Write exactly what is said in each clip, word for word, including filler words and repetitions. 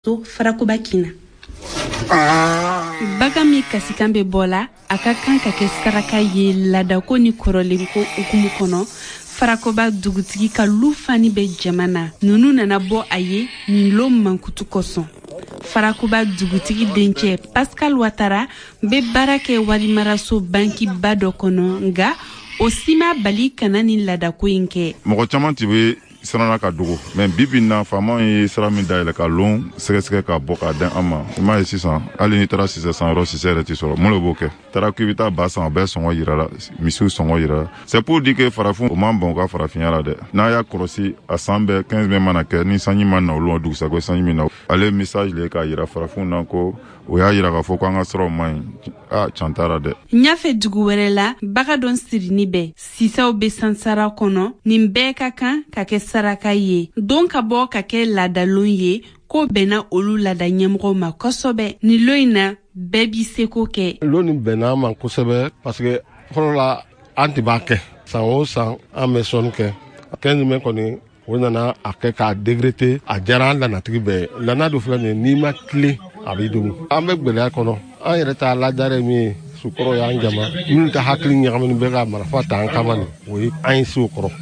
to Farakoba kina. Baga mi kasikan be bola aka kan ka kɛ saraka ye ladako ni kɔrɔlenko ukumu kɔnɔ Farakoba dugutigi ka lu fani be jamana nunu nana bɔ a ye nin lo mankutu kosɔn. Farakoba dugutigi dencɛ Pascal Ouattara be baara kɛ warimaraso banki ba dɔ kɔnɔ nga o sima bali kana ni ladako in kɛ. Mɔgɔ caman ti be sarana ka dogo mais bibi na fama ye sara min dayɛlɛ ka lon sɛgɛsɛgɛ ka bɔ ka den an ma i m'a ye sisan hali ni taara six cents yɔrɔ six yɛrɛ ti sɔrɔ mun de b'o kɛ taara k'i bɛ taa ba san o bɛɛ sɔngɔ yira la misiw sɔngɔ yira c'est pour dire que farafin o man bon ka farafinya la dɛ n'a y'a kɔlɔsi a san bɛɛ quinze mai mana kɛ ni sanji ma na olu dugusɛgo sanji min na ale message le ka yira farafin na ko o y'a yira k'a fɔ ko an ka sɔrɔ man ɲi a can tara dɛ. Ɲafɛ dugu wɛrɛ la baga dɔn sirini bɛɛ sisaw be sansara kɔnɔ nin bɛɛ ka kan ka kɛ saraka ye don ka bɔ ka kɛ ladalon ye ko bɛnna olu lada ɲɛmɔgɔw ma kosɛbɛ ni lo in na bɛɛ b'i seko kɛ. Lo nin bɛnna ma kosɛbɛ parce que fɔlɔ la an tɛ b'a kɛ san o san an bɛ sɔnni kɛ quinze mai kɔni o nana a kɛ k'a décréter a diyara an lanatigi bɛɛ lana do filɛ nin n'i ma tilen a b'i dogo an bɛ gɛlɛya kɔnɔ an yɛrɛ t'a ladare min ye sukɔrɔ y'an jama minnu ta hakili ɲagamini bɛ ka marifa ta an kama nin o ye an ye se o kɔrɔ.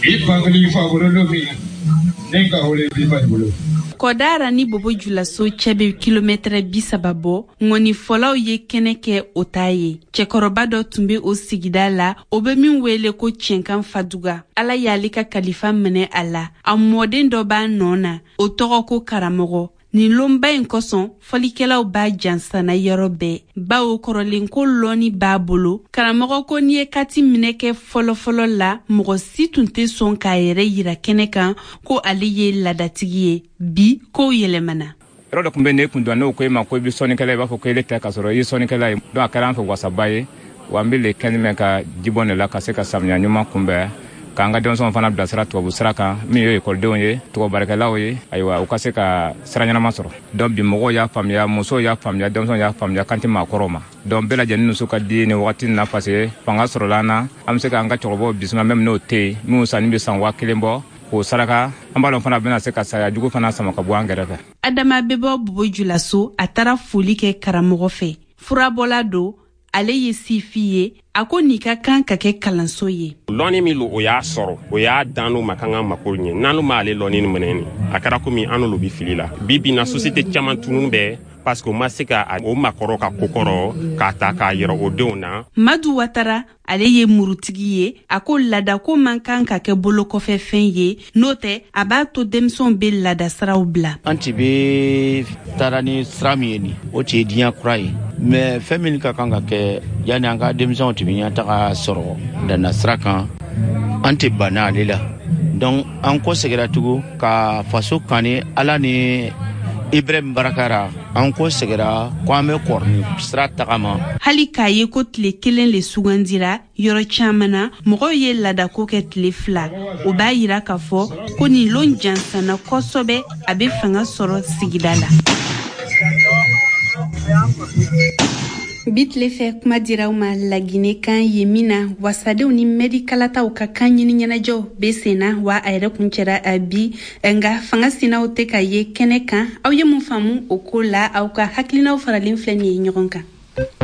Kɔdara ni Bobo Julaso cɛ be kilomètre bi saba bɔ ŋɔni fɔlaw ye kɛnɛ kɛ o t'a ye cɛkɔrɔba dɔ tun be o sigida la o be min wele ko Cɛnkan Faduga Ala y'ale ka kalifa minɛ a la a mɔden dɔ b'a nɔ na o tɔgɔ ko karamɔgɔ nin lonba in kosɔn fɔlikɛlaw b'a jansana yɔrɔ bɛɛ bawo kɔrɔlen ko lɔni b'a bolo karamɔgɔ ko n'i ye kati minɛ kɛ fɔlɔfɔlɔ la mɔgɔ si tun tɛ sɔn k'a yɛrɛ yira kɛnɛ kan ko ale ye ladatigi ye bi ko yɛlɛmana. Yɔrɔ dɔ tun bɛ ne kun dɔn n'o ko e ma ko i bɛ sɔnnikɛla i b'a fɔ ko ele tɛ ka sɔrɔ i ye sɔnnikɛla ye donc a kɛra an fɛ wasaba ye wa n bɛ le quinze mai ka jibɔn de la ka se ka samiya ɲuman kunbɛn k'an ka denmisɛnw fana bilasira tubabu sira kan min ye ekɔlidenw ye tubabubarakɛlaw ye ayiwa u ka se ka sira ɲɛnama sɔrɔ donc bi mɔgɔw y'a faamuya musow y'a faamuya denmisɛnw y'a faamuya kan tɛ maakɔrɔw ma donc bɛɛ lajɛlen nusu ka di ni wagati na parce que fanga sɔrɔla an na an bɛ se k'an ka cɛkɔrɔbaw bisimila même n'o tɛ yen minnu sanni bɛ san waa kelen bɔ k'o saraka an b'a dɔn fana bɛna se ka saya jugu fana sama ka bɔ an gɛrɛfɛ. Adama bɛ bɔ Bobo Julaso a taara foli kɛ karamɔgɔ fɛ furabɔla don ale ye sifi ye a ko n'i ka kan ka kɛ kalanso ye. Lɔnni min o y'a sɔrɔ o y'a dan n'o ma kan ka mako ɲɛ n'an ma ale lɔnni minɛ ni a kɛra komi an n'olu bɛ fili la bi bi na société caman tunun bɛɛ parce que o ma se ka o makɔrɔ ka kokɔrɔ k'a ta k'a yɛrɛ o denw na. Madu Ouattara ale ye murutigi ye a ko ladako man kan ka kɛ bolo kɔfɛ fɛn ye n'o tɛ a b'a to denmisɛnw bɛ ladasiraw bila. An ti bɛ taara ni sira min ye nin o tɛ diɲɛ kura ye mais fɛn min ka kan ka kɛ yanni an ka denmisɛnw tɛ ɲɛ taga sɔrɔ danna sira kan an tɛ banna ale la donc an kɔ segira tugun ka faso kani Ala ni Ibrahim Barakara an ko segira ko an bɛ kɔrɔni sira tagama. Hali k'a ye ko tile kelen le sugandira yɔrɔ caman na mɔgɔw ye ladako kɛ tile fila o b'a yira k'a fɔ ko nin lon jansana kosɛbɛ a bɛ fanga sɔrɔ sigida la. Bi tile fɛ kuma diraw ma Laginɛ kan ye min na wasadenw ni medikalataw ka kan ɲini ɲɛnajɛw bɛ sen na wa a yɛrɛ kun cɛra a bi nka fanga sinaw tɛ ka ye kɛnɛ kan aw ye mun faamu o ko la aw ka hakilinaw faralen filɛ nin ye ɲɔgɔn kan.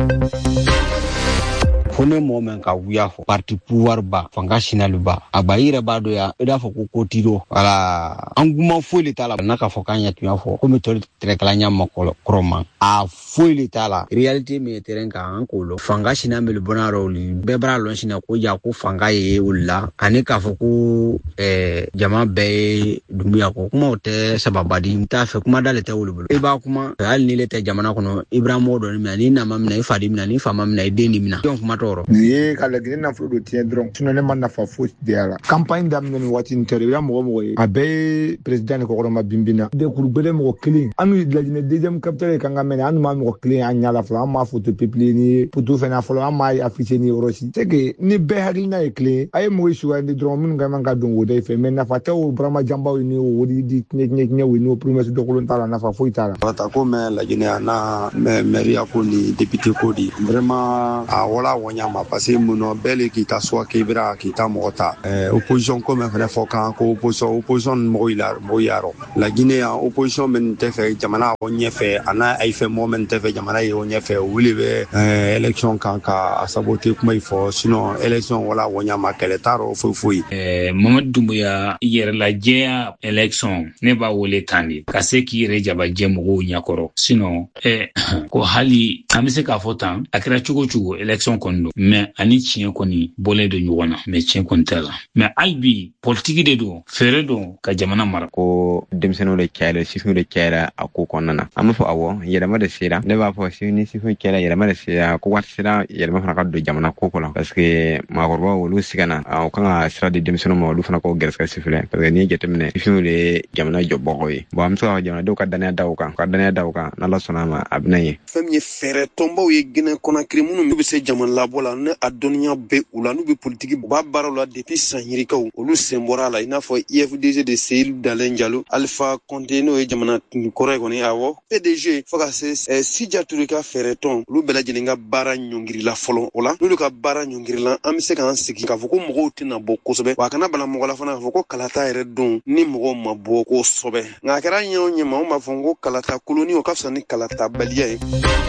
Fo ne mɔgɔ min ka wuya fɔ parti pouvoir ba fanga sinali ba a ba yɛrɛ b'a dɔn ya i b'a fɔ ko kotiro wala an kuma foyi le t'a la n'a ka fɔ k'an ya tun y'a fɔ komi tɔli tɛrɛkalanya ma kɔrɔ ma a foyi le t'a la réalité min ye terrain kan an k'o lɔ fanga sina bɛ bɔna yɔrɔ li bɛɛ b'a lɔn sina ko ja ko fanga ye o la ani k'a fɔ ko ɛɛ jama bɛɛ ye dunbuya kɔ kumaw tɛ sababadi n t'a fɛ kuma dale tɛ wolo bolo i b'a kuma hali ni le tɛ jamana kɔnɔ Ibrahima dɔ minɛ ni nama minɛ i fadi minɛ ni fama minɛ i den ni minɛ donc kuma nin ye ka Laginɛ nafolo dɔ tiɲɛ dɔrɔn sinon ne ma nafa foyi di a la campagne daminɛ ni waati nin tɛ i b'a mɔgɔ mɔgɔ ye a bɛɛ ye président ni kɔkɔrɔma binbina dekuru bɛlɛ mɔgɔ kelen an n'u Laginɛ deuxième capitale ye kan ka mɛnɛ an n'u ma mɔgɔ kelen an ɲa la fɔlɔ an m'a photo publier ni poto fɛnɛ fɔlɔ an m'a afficher ni yɔrɔ si c'est que ni bɛɛ hakilina ye kelen a ye mɔgɔ sugandi dɔrɔn minnu ka man ka don o da i fɛ mais nafa tɛ o burama janbaw ni o di di tiɲɛ tiɲɛ tiɲɛ o n'o promesse dɔkolon t'a la nafa foyi t'a la. Wata ko mɛ Laginɛ n'a mairie ko ni député ko di vraiment a wala wanyama parce que mono belle qui ta soit kibra qui ta mota opposition comme fana fokan ko opposition opposition mo ila mo yaro la Guinée en opposition men te fe jamana o nyefe ana ay fe moment te fe jamana yo nyefe wuli be élection kanka asabote kuma ifo sinon élection wala wanyama kele taro fo fo eh Mamadou Doumbouya yere la jea élection ne ba wole tandi kase ki re jaba jemo nyakoro sinon eh ko hali amise ka fotan akira chugo chugo élection kondo mais ani chien koni bolé de nyona mais chien kontela mais albi politique de do fere do ka jamana mara ko demseno le kala sifu le kala ako konana amfo awo yere ma de sira ne ba fo sini sifu kala yere ma de sira ko wat sira yere ma fana do jamana ko ko la parce que ma gorba wolu sigana o kanga sira de demseno mo lu fana ko gerska sifle parce que ni jetemne sifu le jamana jobbo koy bo am so jamana do ka dana dawka ka dana dawka na la sonama abnaye famille fere tombo ye gene konakri munu be se jamana la bola ne adonia be ula nu be politique ba barola depuis sanirika olu sembora la ina fo I F D G de Seydou Dalen Diallo Alpha Condé no e jamana kore koni awo P D G foka se Sidja Touré fere ton lu bela jelinga bara nyongiri la folon ola lu ka bara nyongiri la am se kan sigi ka foko mo tina bo ko sobe wa kana bala mo la fana foko kalata ere don ni mo ma bo ko sobe ngakara nyo nyema ma fongo kalata koloni o kafsa ni kalata baliye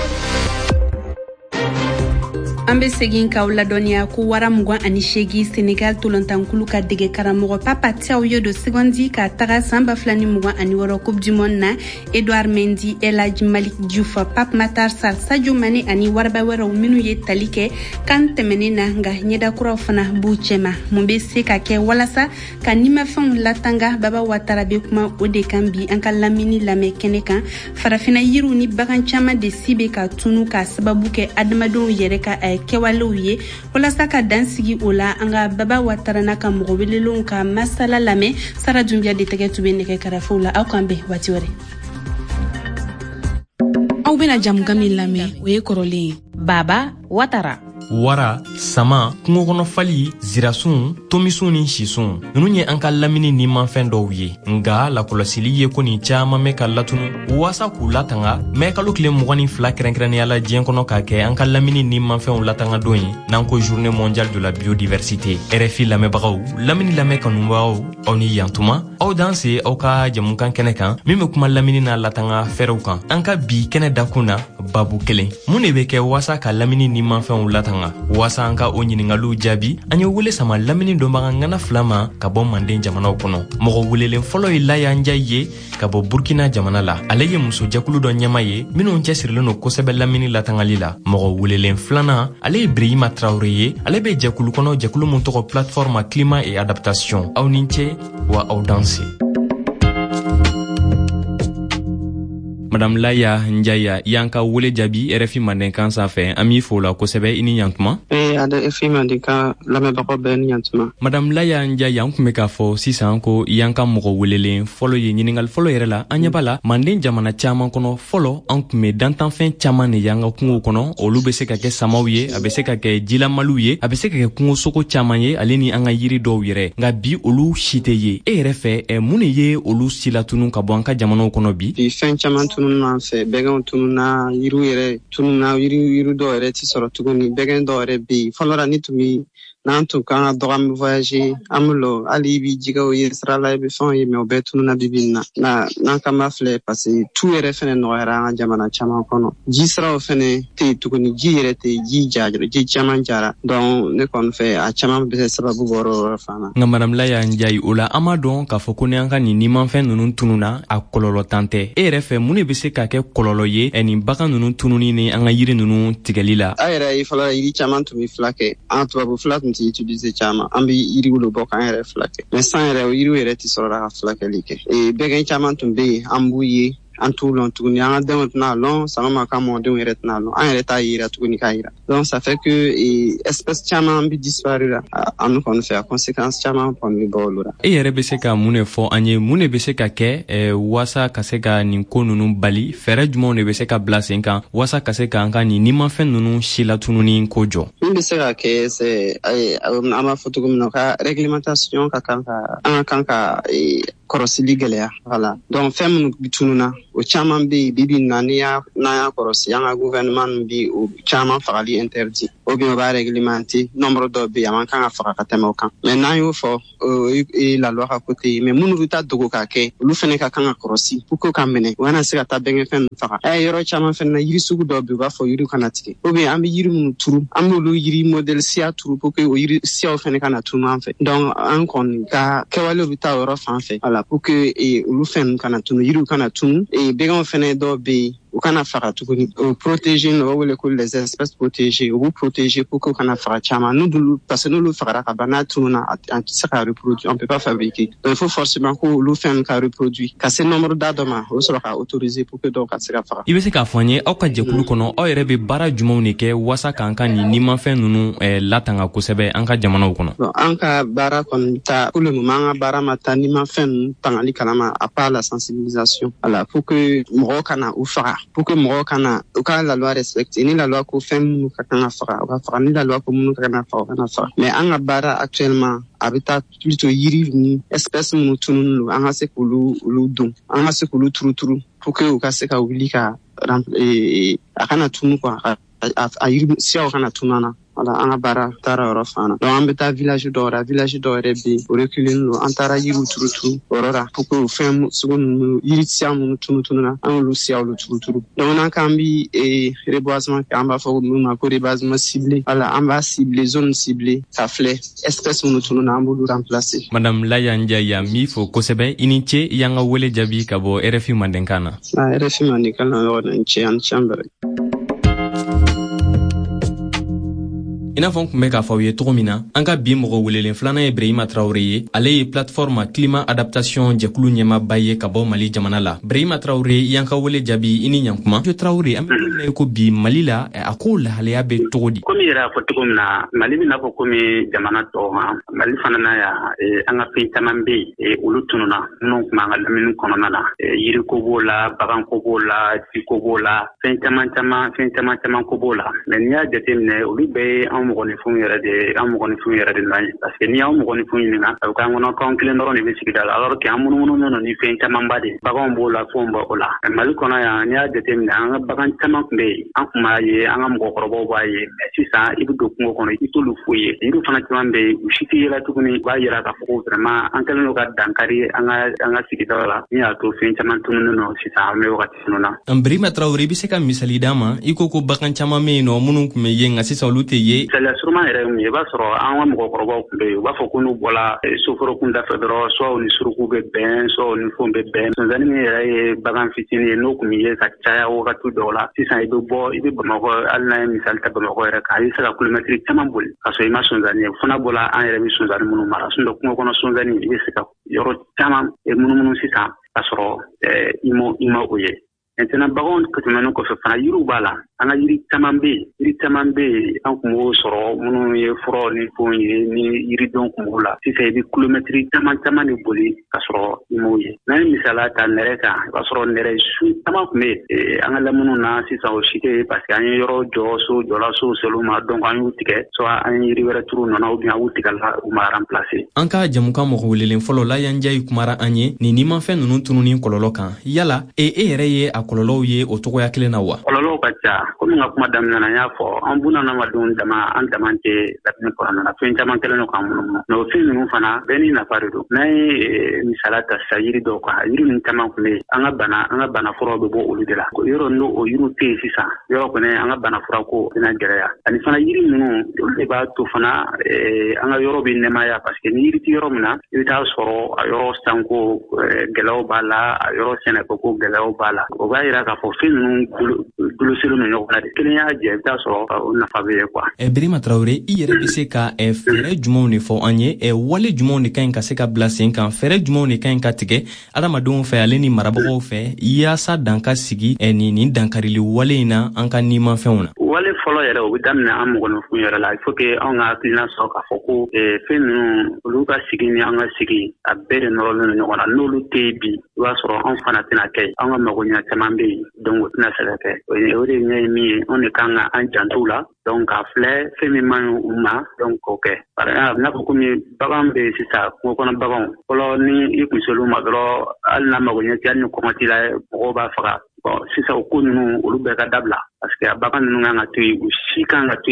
Ambe segin ka uladonia ku wara mugwan ani shegi Senegal tolontankulu ka dege karamogo papa tiaw yodo segondi ka taga samba flani mugwan ani waro coupe du monde na Edouard Mendy Elhadji Malick Diouf Pape Matar Sarr Sadio Mané ani warba wara minu ye talike kan temene na nga nyeda kura fana buchema mumbe se ka ke walasa ka nima fon latanga baba watara be kuma ode kambi anka lamini lame kene kan farafina yiru ni bagan chama de sibe ka tunu ka sababu ke admadon yere ka kewaloye wala saka dansigi ola anga baba watarana ka mugobelelon ka masala lame sara dumbia de tege tube ne ke karafula au kambe watiware au bena jamgami lame we korole baba watara wara sama kungo kono fali zirasun tomisun ni shisun nunu ye anka lamini ni manfen dɔw ye nga la kolosili ye ko ni chama me kallatunu wasa kula tanga me kalu kile mugani fla krenkreni ala jien kono ka ke anka lamini ni manfen latanga doyi nanko journée mondiale de la biodiversité R F I lame bagaw lamini lame kanumbaw oni yantuma aw danse aw ka jamunkan kene kan mime kuma lamini na latanga ferew kan anka bi kene dakuna babu kelen mune be ke wasa ka lamini ni manfen latanga wasa anka o ɲiningalu jaabi an ye wele sama lamini dɔnbaga ŋana filama ka bɔ manden jamanaw kɔnɔ mɔgɔ welelen fɔlɔ ye Laya Njayi ye ka bɔ Burkina jamana la ale ye muso jakulu dɔ ɲɛma ye minnu cɛsirilen no kosɛbɛ lamini latangali la mɔgɔ welelen filanan ale ye Birahima Traoré ye ale be jakulu kɔnɔ jakulu mun tɔgɔ plateforme climat et adaptation aw ni ce wa aw danse Madame Laya Njayi yanka wele jabi R F I mandenkan sanfɛ an b'i fo la kosɛbɛ i ni ɲantuma eh ada R F I mandenkan lamɛnbagaw bɛɛ ni ɲantuma Madame Laya Njayi an kun bɛ k'a fɔ sisan ko yanka mɔgɔ welelen fɔlɔ ye ɲiningali fɔlɔ yɛrɛ la an ɲɛ b'a la manden jamana caman kɔnɔ fɔlɔ an kun bɛ dantanfɛn caman de y'an ka kungo kɔnɔ olu bɛ se ka kɛ samaw ye a bɛ se ka kɛ jilamaliw ye a bɛ se ka kɛ kungosogo caman ye ale ni an ka yiri dɔw yɛrɛ nka bi olu si tɛ ye e yɛrɛ fɛ eh, mun de ye olu silatunu ka bɔ an ka jamanaw kɔnɔ bi bi fɛn caman tunun n'an fɛ bɛgɛnw tununna yiriw yɛrɛ tununna yiri yiri dɔw yɛrɛ ti sɔrɔ tuguni bɛgɛn dɔw yɛrɛ bɛ yen fɔlɔ la ni tun bi n'an tun kan ka dɔgɔ an bɛ voyager an bɛ lɔ hali i bɛ jɛgɛw ye sira la i bɛ fɛnw ye mais o bɛɛ tununna bibi na na n'an kan b'a filɛ parce que tu yɛrɛ fɛnɛ nɔgɔyara an ka jamana caman kɔnɔ ji siraw fɛnɛ tɛ yen tuguni ji yɛrɛ tɛ yen ji jara ji caman jara donc ne kɔni fɛ a caman bɛ kɛ sababu bɔra o yɔrɔ fana. nka Madame Laya Njayi o la an b'a dɔn k'a fɔ ko ni an ka nin nimanfɛn ninnu tununna a kɔlɔlɔ tan tɛ e yɛrɛ fɛ mun de bɛ se ka kɛ kɔlɔlɔ ye ɛ nin bagan ninnu tununi ni an ka yiri ninnu tigɛli la. a yɛrɛ ye fɔlɔ yiri caman tun bɛ fila kɛ an tubabu fila tun tɛ utiliser caman an bɛ yiriw de bɔ k'an yɛrɛ fila kɛ mais san yɛrɛ o yiriw yɛrɛ tɛ sɔrɔ ka filakɛli kɛ ee bɛgɛn caman tun bɛ yen an b'u ye an t'u lɔn tuguni an ka denw tɛna lɔn sama ma ka mɔdenw yɛrɛ tɛna lɔn an yɛrɛ t'a yira tuguni k'a yira donc ça fait que eh, espèce caman bɛ disparu la an kɔni fɛ a conséquence caman kɔni bɛ bɔ olu la. e yɛrɛ bɛ se ka mun de fɔ an ye mun de bɛ se ka kɛ eh, waasa ka se ka nin ko ninnu bali fɛɛrɛ jumɛnw de bɛ se ka bila sen kan waasa ka se k'an ka nin nimafɛn ninnu si latununi ko jɔ. min bɛ se ka kɛ c'est an b'a fɔ cogo min na ka réglementation ka kan ka an kan ka eh, kɔrɔsili gɛlɛya voilà donc fɛn minnu tununna o caman bɛ yen bibi na ni y'a n'an y'a kɔrɔsi an ka gouvernement bi o caman fagali interdit ou bien on va réglementer nombre de bi man kan afara ka temo kan maintenant il faut et la loi à côté mais munu ta dogo ka ke lu fene ka kan akrosi pour ko kamene wana se ka ta bengen fen fara e yoro chama fen na yiri sugu do bi ba fo yiri kanatike ou bien am yiri munu turu am lu yiri model sia turu pour que yiri sia o fene kana turu en fait donc an kon ka ke wale bi ta yoro fan fait voilà pour que e lu fen kana tunu yiri kana tunu e bengen fene do bi ou kana fara tukuni protéger no wole ko les espèces protégées ou protéger pour que kana fara chama nous parce que nous le fara ka bana tuna ça ka reproduire on peut pas fabriquer donc il faut forcément que le fait ka reproduire ka ce nombre d'adama o sera ka autorisé pour que donc ça fara ibe se ka fanye au ka jekulu kono o yere be bara jumaw ne ke wasa kan kan ni ma fen nunu eh, latanga ko sebe an ka jamana kono bon an ka bara kon ta pour le moment bara mata ni ma fen tangali kalama à part la sensibilisation voilà pour que mo kana ou fara pour que mo kana o ka la loi respecte ni la loi ko fem mu ka kana fara o ka fara ni la loi ko mu ka kana fara kana fara mais an ka bara actuellement habitat plutôt yiri ni espèce mu tununu an ka se ko lu lu dum an ka se ko lu turu turu pour que o ka se ka wuli ka e akana tunu ko a yiri si o kana tunana voilà an bara tara rofana donc an beta village d'ora village d'ora bi o reculin lo antara yiru turu turu orora pour que fem segon yiri siamu tunu tununa an lu sia lu turu turu donc nan kambi e reboisement ka amba fo mu ko reboisement ciblé voilà an ba ciblé zone ciblée ça flé espèce mu tununa an bulu remplacer madame Layanja ya mi fo ko sebe iniche yanga wele jabi kabo R F I Mandenkana ah R F I Mandenkana no nche an chamber ina fon kun bɛ k'a fɔ aw ye cogo min na an ka bi mɔgɔ welelen filanan ye Brahima Traoré ye ale ye plateforme climat adaptation jɛkulu ɲɛmaaba ye ka bɔ Mali jamana la Brahima Traoré y'an ka wele jaabi i ni ɲankuma jo Traoré an bɛ mina ye ko bi Mali la a ko lahalaya bɛ cogo di komi yɛrɛ a fɔ cogo min na Mali bɛ n'a fɔ komi jamana tɔw ma Mali fana na ya an ka fɛn caman bɛ yen olu tununa minnu tun b'an ka lamini kɔnɔna na yiri ko b'o la bagan ko b'o la ji ko b'o la fɛn caman caman fɛn caman caman ko b'o la mais n'i y'a jateminɛ olu bɛɛ ye an mɔgɔninfinw yɛrɛ de an mɔgɔninfinw yɛrɛ de nɔ ye parce que n'i y'an mɔgɔninfinw ɲininka a bɛ k'an kɔnɔ k'an kelen dɔrɔn de bɛ sigida la alors que an munumunu nɔ ni fɛn camanba de baganw b'o la fɛnw b'o la Mali kɔnɔ yan n'i y'a jateminɛ an ka bagan caman tun bɛ yen an tun b'a ye an ka mɔgɔkɔrɔbaw b'a ye mais sisan i bɛ don kungo kɔnɔ i t'olu foyi ye yiriw fana caman bɛ yen u si tɛ yɛlɛ tuguni u b'a yira k'a fɔ ko vraiment an kɛlen don ka dankari an ka an ka sigidaw la min y'a to fɛn caman tununnen don sisan an bɛ wagati minnu na. Brahima Traoré i bɛ se ka misali d'a ma i ko ko bagan caman bɛ yen nɔ minnu tun bɛ yen nka sisan olu tɛ ye. Misaliya suruma yɛrɛ ye mun ye i b'a sɔrɔ an ka mɔgɔkɔrɔbaw tun bɛ yen u b'a fɔ ko n'u bɔla soforokun dafɛ dɔrɔn soit u ni suruku bɛ bɛn soit u ni fɛnw bɛ bɛn sonsanni min yɛrɛ ye bagan fitinin ye n'o tun bɛ ye ka caya wagati dɔw la sisan i bɛ bɔ i bɛ Bamakɔ hali n'a ye misali ta Bamakɔ yɛrɛ kan i bɛ se ka kilomɛtiri caman boli ka sɔrɔ i ma sonsanni ye fana bɔla an yɛrɛ bɛ sonsanni minnu mara sinon kungo kɔnɔ sonsanni i bɛ se ka yɔrɔ caman munumunu sisan ka sɔrɔ i ma i ma o ye. Maintenant baganw tɛmɛnen kɔfɛ fana yiriw b'a la an ka yiri caman bɛ yen yiri caman bɛ yen an tun b'o sɔrɔ minnu ye furaw ni fɛnw ye ni yiridenw tun b'o la sisan i bɛ kilomɛtiri caman caman de boli ka sɔrɔ i m'o ye n'an ye misaliya ta nɛrɛ kan i b'a sɔrɔ nɛrɛ su caman tun bɛ yen an ka laminiw na sisan o si tɛ yen parce que an ye yɔrɔ jɔ so jɔla so selu ma donc an y'u tigɛ soit an ye yiri wɛrɛ turu nana ou bien an y'u tigɛ la u ma remplacer. An ka jamukan mɔgɔ welelen fɔlɔ Layanja yi kumara an ye nin nimafɛn ninnu tununi kɔlɔlɔ kan yala e e yɛrɛ ye a kɔlɔlɔw ye o togoya kelen na wa? Kɔlɔlɔw ka ca komi n ka kuma daminɛ na n y'a fɔ an bunahadamadenw dama an dama tɛ latini kɔnɔna na fɛn caman kɛlen don k'an munumunu mais o fɛn ninnu fana bɛɛ n'i nafa de don n'an ye misaliya ta sisan yiri dɔw kan yiri ninnu caman tun bɛ yen an ka bana an ka bana furaw bɛ bɔ olu de la yɔrɔ n'o o yiriw tɛ yen sisan yɔrɔ kɔni an ka bana fura ko bɛna gɛlɛya ani fana yiri ninnu olu de b'a to fana an ka yɔrɔ bɛ nɛmaya parce que ni yiri tɛ yɔrɔ min na i bɛ taa sɔrɔ a yɔrɔ sanko gɛlɛyaw b'a la a yɔrɔ sɛnɛkɛko gɛlɛyaw b'a la o b'a yira k'a fɔ fɛn ninnu goloselen don ɲɔgɔn na de kelen y'a jɛ i bɛ taa sɔrɔ o nafa bɛ ye quoi. Brahima Traoré i yɛrɛ bɛ se ka fɛɛrɛ jumɛnw de fɔ an ye wale jumɛnw de ka ɲi ka se ka bila sen kan fɛɛrɛ jumɛnw de ka ɲi ka tigɛ adamadenw fɛ ale ni marabagaw fɛ yaasa dan ka sigi nin nin dankarili wale in na an ka nimafɛnw na. Wale fɔlɔ yɛrɛ o bɛ daminɛ an mɔgɔninfinw yɛrɛ la il faut que anw ka hakilina sɔrɔ k'a fɔ ko fɛn ninnu olu ka sigi ni an ka sigi a bɛɛ de nɔrɔlen don ɲɔgɔn na n'olu tɛ yen bi i b'a sɔrɔ anw fana tɛna kɛ an ka magoɲɛ caman bɛ yen donc o tɛna se ka kɛ o de ɲɛ ye min ye anw de kan ka an janto la donc k'a filɛ fɛn min man ɲi u ma donc k'o kɛ par exemple n'a fɔ komi bagan bɛ sisan kungo kɔnɔ baganw fɔlɔ ni i kun selu ma dɔrɔn hali n'a magoɲɛ tɛ hali ni kɔngɔ t'i la mɔgɔw b'a faga bon sisan o ko ninnu olu bɛɛ ka dabila parce que a bagan ninnu kan ka to yen u si kan ka to yen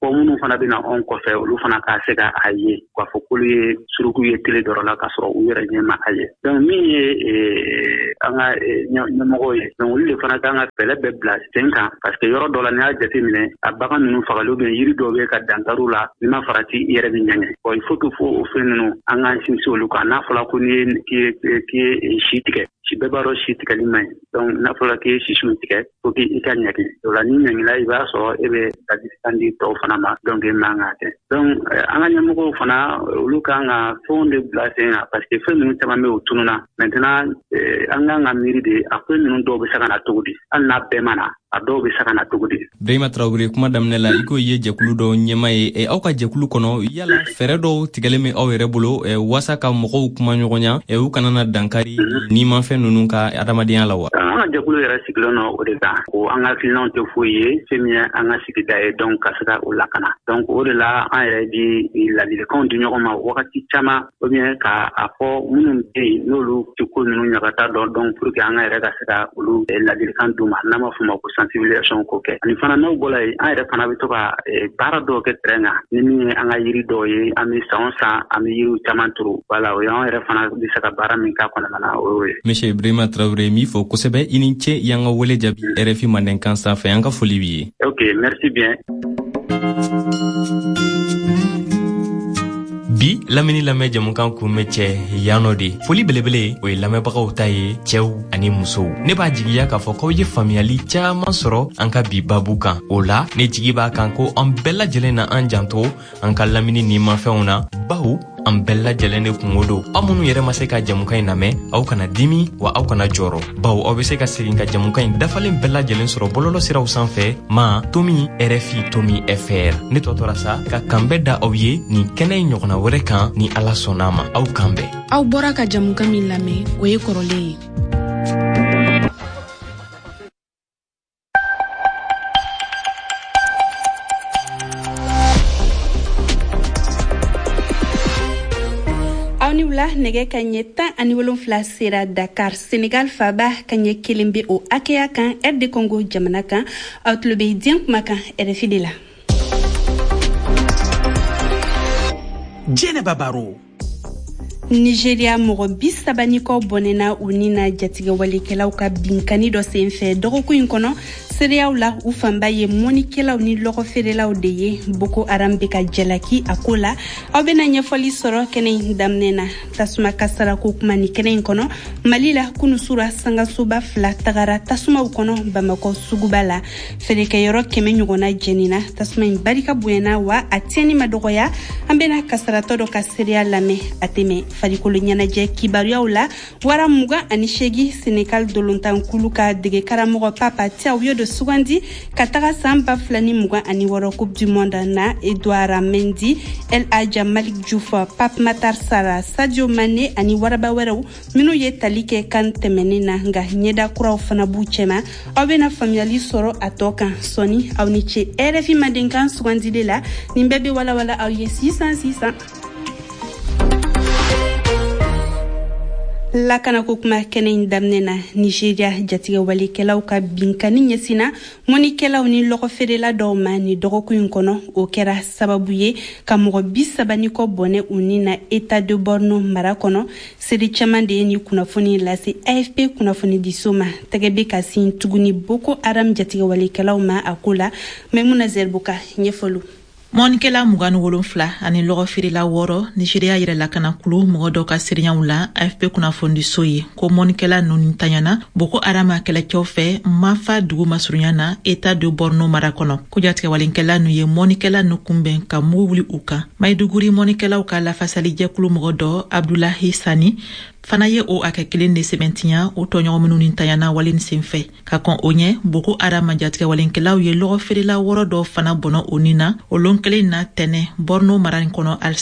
ko minnu fana bɛna anw kɔfɛ olu fana ka se ka a ye k'a fɔ k'olu ye suruku ye tele dɔrɔn la k'a sɔrɔ u yɛrɛ ɲɛ ma a ye donc min ye an ka ɲɛmɔgɔw ye donc olu de fana kan ka fɛlɛ bɛɛ bila sen kan parce que yɔrɔ dɔ la n'i y'a jateminɛ a bagan ninnu fagali ou bien yiri dɔw bɛ ka dankariw la n'i ma farati i yɛrɛ bɛ ɲɛŋɛ bon il faut que fo o fɛn ninnu an k'an sinsin olu kan n'a fɔra ko n'i ye k'i ye si tigɛ si bɛɛ b'a dɔn si tigɛli man ɲi donc n'a fɔra k'i ye sisiw tigɛ faut que i ka ɲagi o la n'i ɲagila i b'a sɔrɔ e bɛ ladilikan di tɔw fana ma donc e man kan kɛ donc an ka ɲɛmɔgɔw fana olu kan ka fɛnw de bila sen kan parce que fɛn ninnu caman bɛ o tununa maintenant an kan ka miiri de a fɛn ninnu dɔw bɛ se ka na cogo di hali n'a bɛɛ ma na a dɔw bɛ se ka na cogo di. Brahima Traoré kuma daminɛ la i ko ye jɛkulu dɔ ɲɛma ye aw ka jɛkulu kɔnɔ yala fɛɛrɛ dɔw tigɛlen bɛ aw yɛrɛ bolo wasa ka mɔgɔw kuma ɲɔgɔnya u kana na dankari ni ma fɛn ninnu ka adamadenya la wa. An ka jɛkulu yɛrɛ sigilen don o de kan ko an ka hakilinaw tɛ foyi ye fɛn min ye an ka sigida ye donc ka se ka o lakana donc o de la an yɛrɛ di ladilikanw di ɲɔgɔn ma wagati caman ou bien ka a fɔ minnu bɛ yen n'olu tɛ ko ninnu ɲagata dɔn donc pour que an ka yɛrɛ ka se ka olu ladilikan d'u ma n'an b'a fɔ o ma ko sensibilisation ko kɛ ani fana n'aw bɔra yen an yɛrɛ fana bɛ to ka baara dɔw kɛ terrain kan ni min ye an ka yiri dɔw ye an bɛ san o san an bɛ yiriw caman turu voilà o y'an yɛrɛ fana bɛ se ka baara min k'a kɔnɔna na o y'o ye. Monsieur Brahima Traoré min fɔ kosɛbɛ i ni ce y'an ka wele jaabi R F I Mandenkan sanfɛ an ka foli b'i ye. Ok, merci bien. Bi lamini lamɛ jamukan kun bɛ cɛ yanɔ de foli belebele o ye lamɛnbagaw ta ye cɛw ani musow ne b'a jigiya k'a fɔ k'aw ye faamuyali caman sɔrɔ an ka bi babu kan o la ne jigi b'a kan ko an bɛɛ lajɛlen na an janto an ka lamini ni mafɛnw na bawo an bɛɛ lajɛlen de kungo don aw minnu yɛrɛ ma se ka jamukan in lamɛn aw kana dimi wa aw kana jɔrɔ bawo aw bɛ se ka segin ka jamukan in dafalen bɛɛ lajɛlen sɔrɔ bɔlɔlɔ siraw sanfɛ ma tomi R F I tomi F R ne tɔtɔra sa ka kan bɛɛ da aw ye nin kɛnɛ in ɲɔgɔnna wɛrɛ kan ni ala sɔnna ma aw kan bɛɛ aw bɔra ka jamukan min lamɛn o ye kɔrɔlen ye. Nɛgɛ ka ɲɛ tan ani wolonfila sera Dakar Senegal faba ka ɲɛ kelen bɛ o hakɛya kan R D Congo jamana kan aw tulo bɛ diɲɛ kuma kan R F I de la. Jɛnɛba Baro. Nigeria mɔgɔ bi saba ni kɔ bɔnɛna u ni na jatigɛ walekɛlaw ka binkani dɔ senfɛ dɔgɔkun in kɔnɔ sereyaw la u fanba ye mɔnikɛlaw ni lɔgɔfeerelaw de ye Boko Haram bɛ ka jalaki a ko la aw bɛna ɲɛfɔli sɔrɔ kɛnɛ in daminɛ na tasuma kasara ko kuma ni kɛnɛ in kɔnɔ Mali la kunusura sangasoba fila tagara tasumaw kɔnɔ Bamakɔ suguba la feerekɛyɔrɔ kɛmɛ ɲɔgɔnna jɛnina tasuma in barika bonyana wa a tiɲɛni ma dɔgɔya an bɛna kasaratɔ dɔ ka sereya lamɛn a tɛmɛ farikolo ɲɛnajɛ kibaruyaw la wara mugan ani seegin Senegal dolontan kulu ka dege karamɔgɔ Papa Thiaw de sugandi ka taga san ba fila ni mugan ani wɔɔrɔ Coupe du Monde na Edouard Mendy, El Hadja Malik Diouf, Pape Matar Sarr, Sadio Mané ani waraba wɛrɛw minnu ye tali kɛ kan tɛmɛnen na nka ɲɛda kuraw fana b'u cɛma aw bɛna faamuyali sɔrɔ a tɔ kan sɔni aw ni ce R F I Mandenkan sugandile la nin bɛɛ bɛ walawala aw ye sisan sisan. Lakana ko kuma kɛnɛ in daminɛ na Nigeria jatigɛ walekɛlaw ka binkani ɲɛsina mɔnikɛlaw ni lɔgɔfeerela dɔw ma ni dɔgɔkun in kɔnɔ o kɛra sababu ye ka mɔgɔ bi saba ni kɔ bɔnɛ u ni na État de Borno mara kɔnɔ seri caman de ye ni kunnafoni lase A F P kunnafoni diso ma tɛgɛ bɛ ka sin tuguni Boko Haram jatigɛ walekɛlaw ma a ko la Maimuna Zerbuka ɲɛfɔlu. Mɔnikɛla mugan ni wolonfila ani lɔgɔfeerela wɔɔrɔ Nigeria yɛrɛ lakana kulu mɔgɔ dɔw ka seereyaw la A F P kunnafonidiso ye ko mɔnikɛla ninnu tanyana Boko Haram kɛlɛcɛw fɛ Mafa dugu masurunya na État de Borno mara kɔnɔ ko jatigɛ walenkɛla ninnu ye mɔnikɛla ninnu kunbɛn ka mugu wuli u kan Maiduguri mɔnikɛlaw ka lafasali jɛkulu mɔgɔ dɔ Abdulahi Sani fana ye o akɛ kelen de sɛbɛntiya o tɔɲɔgɔn minnu ni tanyana wale ni senfɛ ka kɔn o ɲɛ Boko Haram jatigɛ walenkɛlaw ye lɔgɔfeerela wɔɔrɔ dɔ fana bɔnɔ o ni na o lon kelen na tɛnɛ Borno mara in kɔnɔ alisa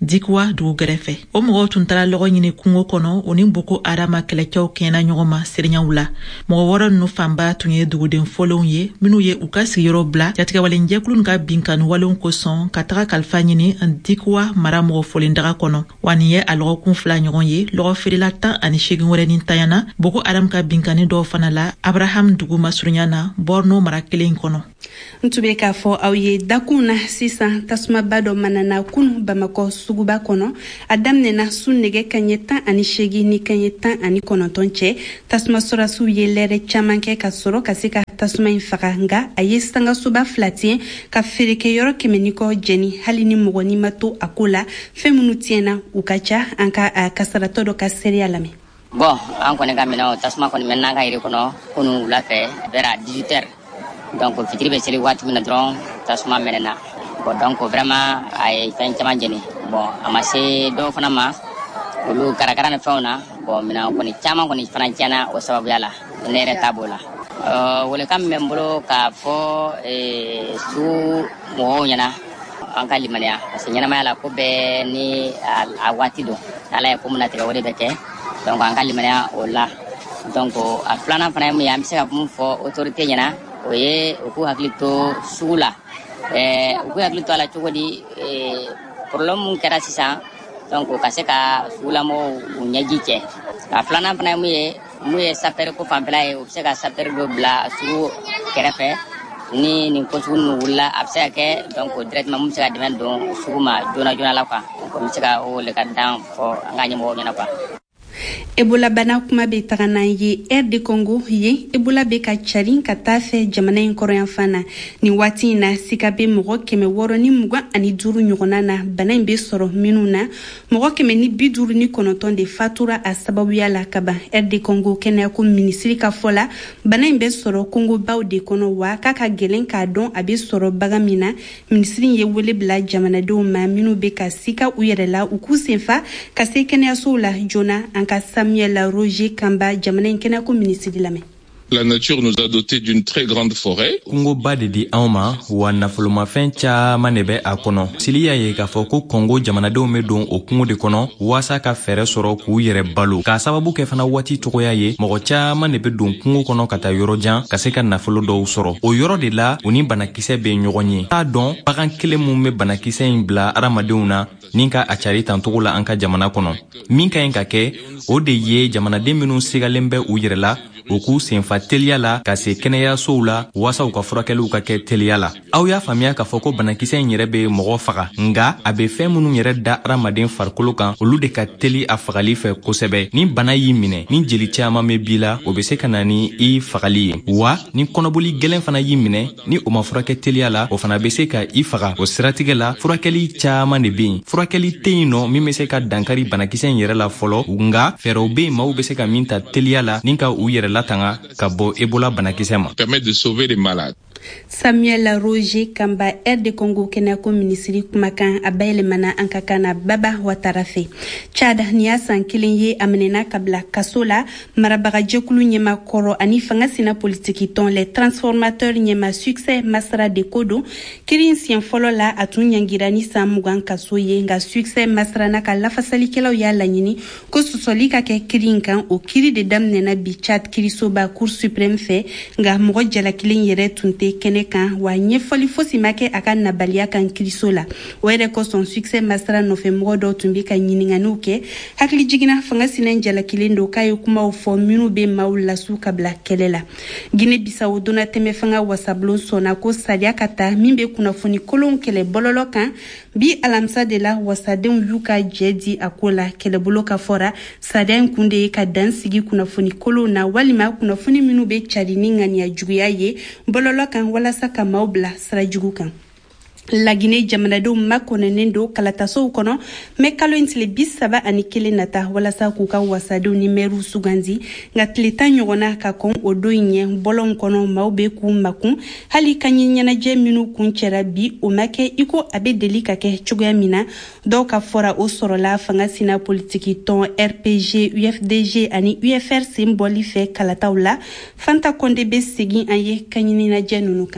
dikuwa dugu gɛrɛfɛ o mɔgɔw tun tara lɔgɔ ɲini kungo kɔnɔ o ni boko harama kɛlɛcɛw kɛɲɛna ɲɔgɔn ma seerenyaw la mɔgɔ wɔɔrɔ ninnu fanba tun ye duguden fɔlɔw ye minnu ye u ka sigiyɔrɔ bila jatigɛwalen jɛkulu ka binkani walenw kosɔn ka taga kalifa ɲini dikuwa mara mɔgɔ fɔlen daga kɔnɔ wa nin ye a lɔgɔkun fila ɲɔgɔn ye lɔgɔ feerela tan ani seegin wɛrɛ ni tanyana boko haram ka binkani dɔw fana la abraham dugu masurunya na borno mara kelen kɔnɔ. Ntube k'a fɔ aw ye dakun na sisan tasumaba dɔ manana kunu bamakɔ suguba kɔnɔ a daminɛna su nɛgɛ kaɲɛ tan ani seegin ni kaɲɛ tan ani kɔnɔntɔn cɛ tasuma sɔrɔsiw ye lɛrɛ caman kɛ ka sɔrɔ ka se ka tasuma in faga nga a ye sangasoba fila tiɲɛ ka feerekɛyɔrɔ kɛmɛ ni kɔ jɛni hali ni mɔgɔ ni ma to a ko la fɛn minnu tiɲɛna u ka ca an ka kasaratɔ dɔ ka seereya lamɛn. Bon an kɔni ka minɛ tasuma kɔni mɛn n'an ka yiri kɔnɔ kunu wula fɛ vers dix-huit heures. Donc fitiri bɛ seli waati min na dɔrɔn tasuma mɛnɛna bon donc vraiment a ye fɛn caman jeni bon a ma se dɔw fana ma olu karakara ni fɛnw na bon minɛn kɔni caman kɔni fana tiɲɛna o sababuya la ne yɛrɛ ta b'o la welekan min bɛ n bolo k'a fɔ su mɔgɔw ɲɛna an ka limaniya parce que ɲɛnamaya la ko bɛɛ ni a waati don n'ala ye ko min latigɛ o de bɛ kɛ donc an ka limaniya o la donc a filanan fana ye mun ye an bɛ se ka mun fɔ autorité ɲɛna o ye u k'u hakili to sugu la u k'u hakili to a la cogo di problème mun kɛra sisan donc ka se ka sugulamɔgɔw u ɲɛji cɛ a filanan fana ye mun ye mun ye sapɛri ko fanfɛla ye u bɛ se ka sapɛri dɔ bila sugu kɛrɛfɛ ni nin ko sugu ninnu wulila a bɛ se ka kɛ donc directement mun bɛ se ka dɛmɛ don sugu ma joona joona la quoi donc n bɛ se ka o le ka dan fɔ an ka ɲɛmɔgɔw ɲɛna quoi. Ebola bana kuma be taga n'an ye R D Congo ye Ebola be ka carin ka taa fɛ jamana in kɔrɔ yan fana ni waati in na sika be mɔgɔ kɛmɛ wɔɔrɔ ni mugan ani duuru ɲɔgɔnna na bana in be sɔrɔ minnu na mɔgɔ kɛmɛ ni bi duuru ni kɔnɔntɔn de fatura a sababuya la ka ban R D Congo kɛnɛyako minisiri ka fɔ la bana in be sɔrɔ Congo baw de kɔnɔ wa k'a ka gɛlɛn k'a dɔn a be sɔrɔ bagan min na minisiri ye wele bila jamanadenw ma minnu be ka sika u yɛrɛ la u k'u senfa ka se kɛnɛyasow la joona an ka Samuel Roger Kamba jamana in kɛnɛyako minisiri lamɛn. La nature nous a doté d'une très grande forêt. Congo ba de di anw ma wa nafolomafɛn caman de bɛ a kɔnɔ. Sili y'a ye k'a fɔ ko Congo jamanadenw bɛ don o kungo de kɔnɔ waasa ka fɛɛrɛ sɔrɔ k'u yɛrɛ balo. K'a sababu kɛ fana waati cogoya ye mɔgɔ caman de bɛ don kungo kɔnɔ ka taa yɔrɔ jan ka se ka nafolo dɔw sɔrɔ. O yɔrɔ de la u ni banakisɛ bɛ ɲɔgɔn ye. T'a dɔn bagan kelen mun bɛ banakisɛ in bila adamadenw na ni ka a cari tancogo la an ka jamana kɔnɔ. Min ka ɲi ka kɛ o de ye jamanaden minnu sigalen bɛ u yɛrɛ la u k'u senfa teliya la ka se kɛnɛyasow la waasa u ka furakɛliw ka kɛ teliya la. Aw y'a faamuya k'a fɔ ko banakisɛ in yɛrɛ bɛ mɔgɔ faga nga a bɛ fɛn minnu yɛrɛ da adamaden farikolo kan olu de ka teli a fagali fɛ kosɛbɛ. Ni bana y'i minɛ ni jeli caman bɛ b'i la o bɛ se ka na ni i fagali ye wa ni kɔnɔboli gɛlɛn fana y'i minɛ ni o ma furakɛ teliya la o fana bɛ se ka i faga. O siratigɛ la furakɛli caman de bɛ yen. Furakɛli tɛ yen nɔ min bɛ se ka dankari banakisɛ in yɛrɛ la fɔlɔ nga fɛɛrɛw bɛ yen maaw bɛ se ka min ta teliya la ni ka u yɛrɛ latanga ka bɔ Ebola banakisɛ ma. Permet de sauver les malades. Samuel Roger Kamba R D Congo kɛnɛyako minisiri kumakan a bayɛlɛmana an ka kan na Baba Watara fɛ. Chad ni y'a san kelen ye a minɛna ka bila kaso la marabagajɛkulu ɲɛmakɔrɔ ani fanga sina politiki tɔn les transformateurs ɲɛma succès Masara de ko don kiri siɲɛ fɔlɔ la a tun ɲangira ni san mugan kaso ye nka succès Masara n'a ka lafasalikɛlaw y'a laɲini ko sɔsɔli ka kɛ kiri in kan o kiri de daminɛna bi Chad kirisoba cour suprême fɛ nka mɔgɔ jalakilen yɛrɛ tun tɛ kɛnɛ kan wa ɲɛfɔli fosi ma kɛ a ka nabaliya kan kiriso la o yɛrɛ kosɔn succès Masara nɔfɛ mɔgɔ dɔw tun bɛ ka ɲininganiw kɛ hakili jiginna fanga sinɛ jalakilen don k'a ye kumaw fɔ minnu bɛ maaw lasu ka bila kɛlɛ la Guinée Bissau donna tɛmɛ fanga wasabulon sɔnna ko sariya ka ta min bɛ kunnafoni kolonw kɛlɛ bɔlɔlɔ kan bi alamisa de la wasadenw y'u ka jɛ di a ko la kɛlɛbolo ka fɔra sariya in kun de ye ka dan sigi kunnafoni kolonw na walima kunnafoni minnu bɛ cari ni ŋaniya juguya ye bɔlɔlɔ kan walasa ka maaw bila sira jugu kan. Laginɛ jamanadenw makɔnɛnen don kalatasow kɔnɔ mɛ kalo in tile bi saba ani kelen nata walasa k'u ka wasadenw ni mɛriw sugandi nka tile tan ɲɔgɔnna ka kɔn o don ɲɛ bɔlɔn kɔnɔ maaw bɛ k'u makun hali ka ɲɛ ɲɛnajɛ minnu kun cɛra bi o ma kɛ i ko a bɛ deli ka kɛ cogoya min na dɔw ka fɔra o sɔrɔla fanga sina politiki tɔn R P G U F D G ani U F R sen bɔli fɛ kalataw la Fanta Konde bɛ segin an ye ka ɲɛnajɛ ninnu kan.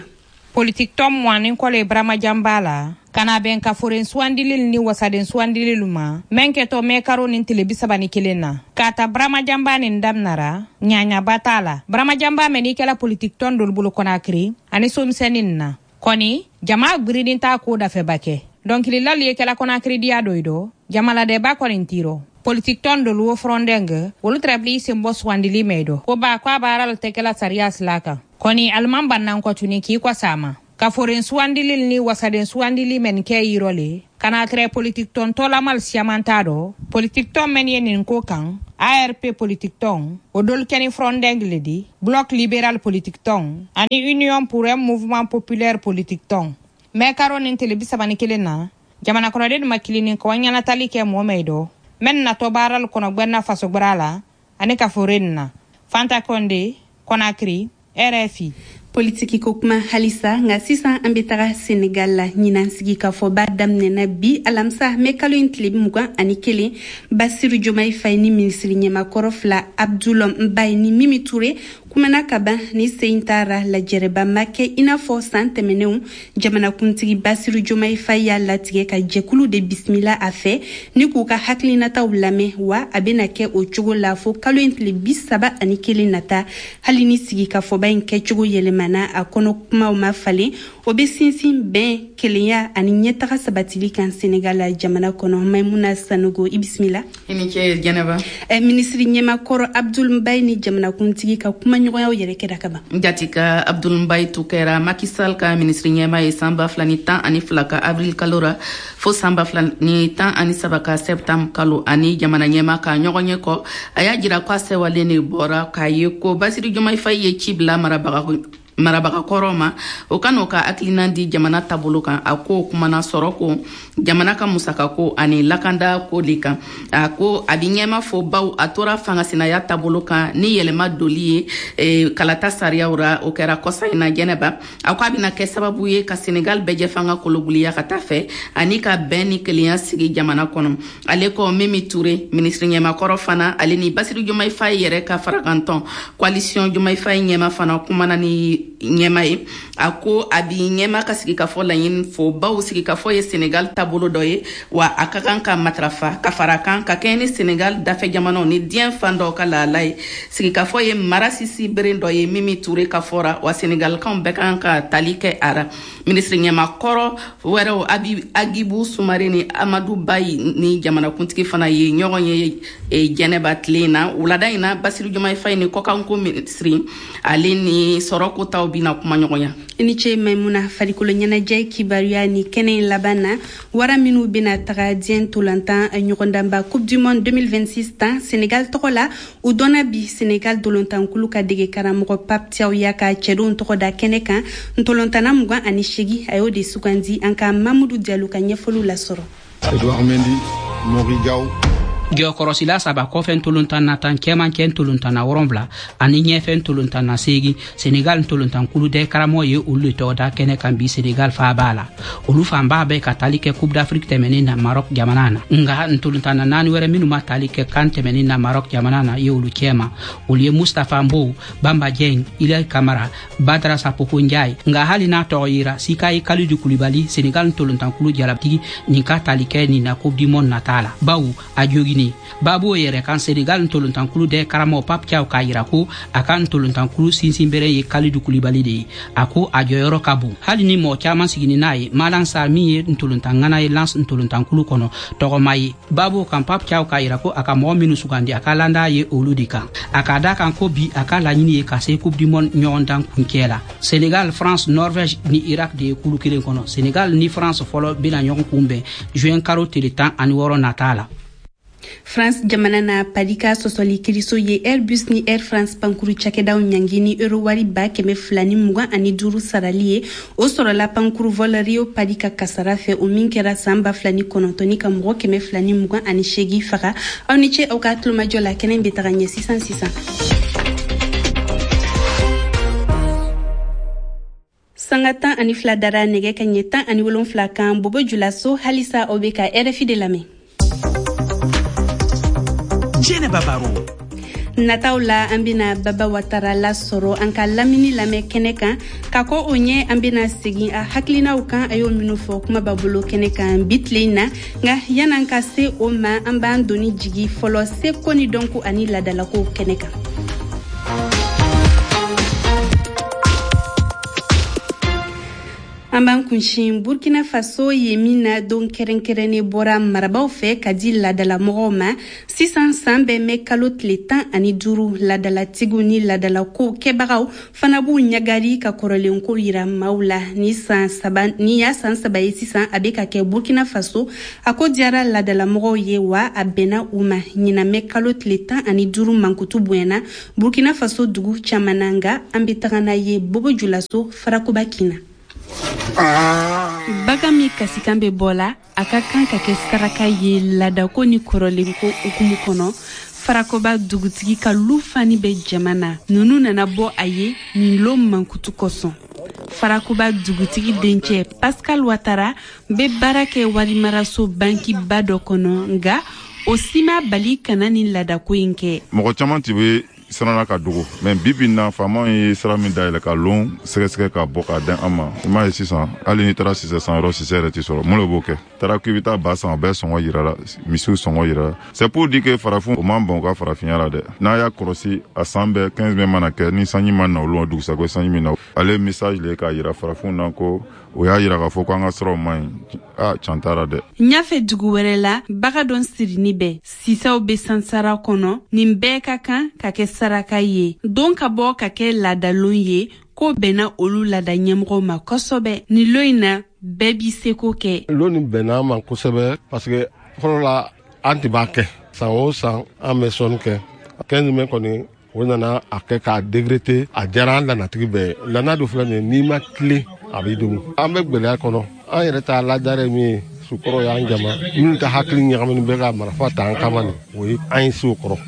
politique tom mwanin kole Brahma Jambala kana ben ka foren swandilil ni wasaden swandililuma menke to me karo nin telebisa bani kelena kata Brahma Jamba nin damnara nyanya batala Brahma Jamba meni kala politique ton dol bulu Conakry ani som seninna koni jama gridin ta ko da fe bake donc li lali kala Conakry dia doido jama la de ba konin tiro politique ton dol wo frondeng wolu trabli sembo swandili medo ko ba kwa baral tekela sarias laka koni alman bannan ko tuni ki kwa sama ka foren suandilil ni wasaden suandili men ke irole kana tre politique ton tola mal siamantado politique ton men yenin ko kan A R P politique ton odol keni frondeng ledi bloc libéral politique ton ani union pour un mouvement populaire politique ton me karonin telebisa banikelena jamana kono de makilini ko wanyana talike mo medo men na to baral kono gbenna faso brala ani ka forenna Fanta Konde Conakry R F I politiki ko kuma halisa nga sisan an bɛ taga Senegal la ɲinan sigi ka fɔ ba daminɛna bi alamisa mɛ kalo in tile mugan ani kelen Basiru Jomayi Faye ni minisiri ɲɛmakɔrɔ fila Abdoul Mbaye ni Mimi Touré kumana ka ban ni sen taara lajɛrɛba ma kɛ i n'a fɔ san tɛmɛnenw jamanakuntigi Basiru Jomayi Faye y'a latigɛ ka jɛkulu de bisimila a fɛ ni k'u ka hakilinataw lamɛn wa a bɛna kɛ o cogo la fo kalo in tile bi saba ani kelen nata hali ni sigi ka fɔba in kɛcogo yɛlɛmana a kɔnɔ kumaw ma falen o bɛ sinsin bɛn kelenya ani ɲɛtaga sabatili kan Senegal la jamana kɔnɔ Maimuna Sanogo i bisimila i ni ce Jɛnɛba ɛ minisiri ɲɛmakɔrɔ Abdoul Mbaye ni jamanakuntigi ka kuma ɲɔgɔnyaw yɛrɛ kɛra ka ban jatika Abdoul Mbaye tu kɛra Macky Sall ka minisiri ɲɛma ye san ba fila ni tan ani fila ka avril kalo ra fo san ba fila ni tan ani saba ka septembre kalo ani jamana ɲɛma ka ɲɔgɔn ye kɔ a y'a jira ko a sɛwalen de bɔra k'a ye ko Basiru Jomayi Faye ye ci bila marabaga marabaga kɔrɔ ma o ka n'o ka hakilina di jamana taabolo kan a ko kumana sɔrɔ ko jamana ka musaka ko ani lakanda ko de kan a ko a bɛ ɲɛma fɔ baw a tora fangasinaya taabolo kan ni yɛlɛma doli ye e, kalata sariyaw ra o kɛra kɔsa in na Jɛnɛba a ko a bɛna kɛ sababu ye ka Senegal bɛɛ jɛ fanga kolobuliya ka taa fɛ ani ka bɛn ni kelenya sigi jamana kɔnɔ ale ko Mimi Touré minisiri ɲɛmakɔrɔ fana ale ni Basiru Jomayi Faye yɛrɛ ka farakantɔn coalition Jomayi Faye ɲɛma fana kumana ni ɲɛma ye a ko a bi ɲɛma ka sigi ka fɔ laɲini fɔ baw sigi ka fɔ ye Senegal taabolo dɔ ye wa a ka kan ka matarafa ka fara kan ka kɛ ni Senegal dafɛ jamanaw ni diɲɛ fan dɔw ka lahala ye sigi ka fɔ ye mara sisi beren dɔ ye Mimi Touré ka fɔra wa Senegalkanw bɛɛ kan ka tali kɛ a ra minisiri ɲɛmakɔrɔ wɛrɛw Agibu Sumare ni Amadu Bayi ni jamanakuntigi fana ye ɲɔgɔn ye e, Jɛnɛba tile in na wulada in na Basiru Jomayi Faye ni kɔkanko minisiri ale ni sɔrɔko taw bina kuma ɲɔgɔnya i ni ce Maimuna farikolo ɲɛnajɛ kibaruya ni kɛnɛ in laban na wara minnu bena taga diɲɛ ntolantan ɲɔgɔndanba coupe du monde deux mille vingt-six tan Senegal tɔgɔ la u dɔnna bi Senegal dolantankulu ka dege karamɔgɔ Pape Thiaw y'a ka cɛdenw tɔgɔ da kɛnɛ kan ntolantana mugan ani segi a y'o de sugandi an ka Mamudu Diallo ka ɲɛfɔliw lasɔrɔ Edouard Mendy Mori Gaw geokorosila saba kɔfɛ ntolontan na tan cɛman cɛ ntolontan na wɔrɔnfila ani ɲɛfɛ ntolontan na segi Senegal ntolontan kulu dɛ karamɔgɔ ye olu de tɔgɔ da kɛnɛ kan bi Senegal fa b'a la olu fan b'a bɛɛ ka tali kɛ Coupe d'Afrique tɛmɛnen na Maroc jamana na nga ntolontan na naani wɛrɛ minnu ma tali kɛ kan tɛmɛnen na Maroc jamana na ye olu cɛma olu ye Mustafa Mbow Bamba Dieng Ilay Kamara Badara Sapoko Ndiaye nga hali n'a tɔgɔ yira Sikayi Kalidou Koulibaly Senegal ntolontan kulu jalabtigi nin ka tali kɛ nin na Coupe du monde nata la bawu a jogi Babu yɛrɛ kan Senegal ntolontankulu de karamɔgɔ Pape Thiaw k'a yira ko a ka ntolontankulu sinsinbere ye Kalidou Koulibaly de ye a ko a jɔyɔrɔ ka bon hali ni mɔgɔ caman sigini n'a ye Malan Sarr min ye ntolontaŋana ye Lens ntolontankulu kɔnɔ tɔgɔma ye Babu kan Pape Thiaw k'a yira ko a ka mɔgɔ minnu sugandi a ka landa ye olu de kan a k'a da kan ko bi a ka laɲini ye ka se Coupe du monde ɲɔgɔndan kuncɛ la Senegal France Norvège ni Irak de ye kulu kelen kɔnɔ Senegal ni France fɔlɔ bena ɲɔgɔn kunbɛn juin karo tile tan ani wɔɔrɔ nata la France jamana na padika sɔsɔli kiriso ye Airbus ni Air France pankuru cakɛdaw ɲangi ni euro wari ba kɛmɛ fila ni mugan ani duuru sarali ye o sɔrɔla pankuru vol Rio padika kasara fɛ o min kɛra san ba fila ni kɔnɔntɔnni ka mɔgɔ kɛmɛ fila ni mugan ani seegin faga aw ni ce aw ka tulomajɔ la kɛnɛ bɛ taga ɲɛ sisan sisan sanga tan ani fila dara nɛgɛ ka ɲɛ tan ani wolonfila kan Bobo Julaso halisa o bɛ ka R F I de lamɛn Jɛnɛba Baro nataw la an bena Baba Watara la sɔrɔ an ka lamini lamɛn kɛnɛ kan ka kɔ o ɲɛ an bena segin a hakilinaw kan a y'o minnu fɔ kuma b'a bolo kɛnɛ kan bi tile in na nka yan'an ka se o ma an b'an doni jigi fɔlɔ seko ni dɔnko ani ladalako kɛnɛ kan. An b'an kunsin Burkina Faso ye min na don kɛrɛnkɛrɛnnen bɔra marabaw fɛ ka di ladalamɔgɔw ma sisan san bɛɛ mɛ kalo tile tan ani duuru ladalatigiw ni ladalakow kɛbagaw fana b'u ɲagari ka kɔrɔlenko yira maaw la ni san saba ni y'a san saba ye sisan a bɛ ka kɛ Burkina Faso a ko diyara ladalamɔgɔw ye wa a bɛnna u ma ɲinamɛ kalo tile tan ani duuru mankutu bonyana Burkina Faso dugu caman na nga an bɛ taga n'a ye Bobo Julaso Farakoba Kina. Baga mi kasikan bɛ bɔ la a ka kan ka kɛ saraka ye ladako ni kɔrɔlenko hukumu kɔnɔ Farakoba dugutigi ka lu fani bɛ jamana nunu nana bɔ a ye nin lo mankutu kosɔn. Farakoba dugutigi dencɛ Pascal Ouattara bɛ baara kɛ warimaraso banki ba dɔ kɔnɔ nga o si ma bali kana ni ladako in kɛ. Mɔgɔ caman ti bɛ siranna ka dogo mais bibi na faamaw ye sira min dayɛlɛ ka lon sɛgɛsɛgɛ ka bɔ ka dɛn an ma i m'a ye sisan hali ni taara sisɛ san yɔrɔ sisɛ yɛrɛ ti sɔrɔ mun de b'o kɛ taara k'i bɛ taa ba san o bɛɛ sɔngɔ yira la misiw sɔngɔ yira la c'est pour dire que farafin o man bɔn u ka farafinya la dɛ n'a y'a kɔlɔsi a san bɛɛ quinze mai mana kɛ ni sanji ma na olu dugusɛgo sanji min na ale message le k'a yira farafinw na ko o y'a yira k'a fɔ ko an ka siraw man ɲi a can tara dɛ. Ɲafɛ dugu wɛrɛ la baga dɔn sirini bɛ sisaw bɛ sansara kɔnɔ nin bɛɛ ka kan ka kɛ saraka ye don ka bɔ ka kɛ ladalon ye ko bɛnna olu lada ɲɛmɔgɔw ma kosɛbɛ ni lo in na bɛɛ b'i seko kɛ. Lo nin bɛnna ma kosɛbɛ parce que fɔlɔ la an tɛ b'a kɛ san o san an bɛ sɔnni kɛ quinze mai kɔni o nana a kɛ k'a décréter a diyara an lanatigi bɛɛ lana dɔ filɛ nin n'i ma tilen a b'i dogo an bɛ gɛlɛya kɔnɔ an yɛrɛ t'a ladara min ye sukɔrɔ y'an jama minnu ta hakili ɲagamini bɛ ka marifa ta an kama nin o ye an ye se o kɔrɔ.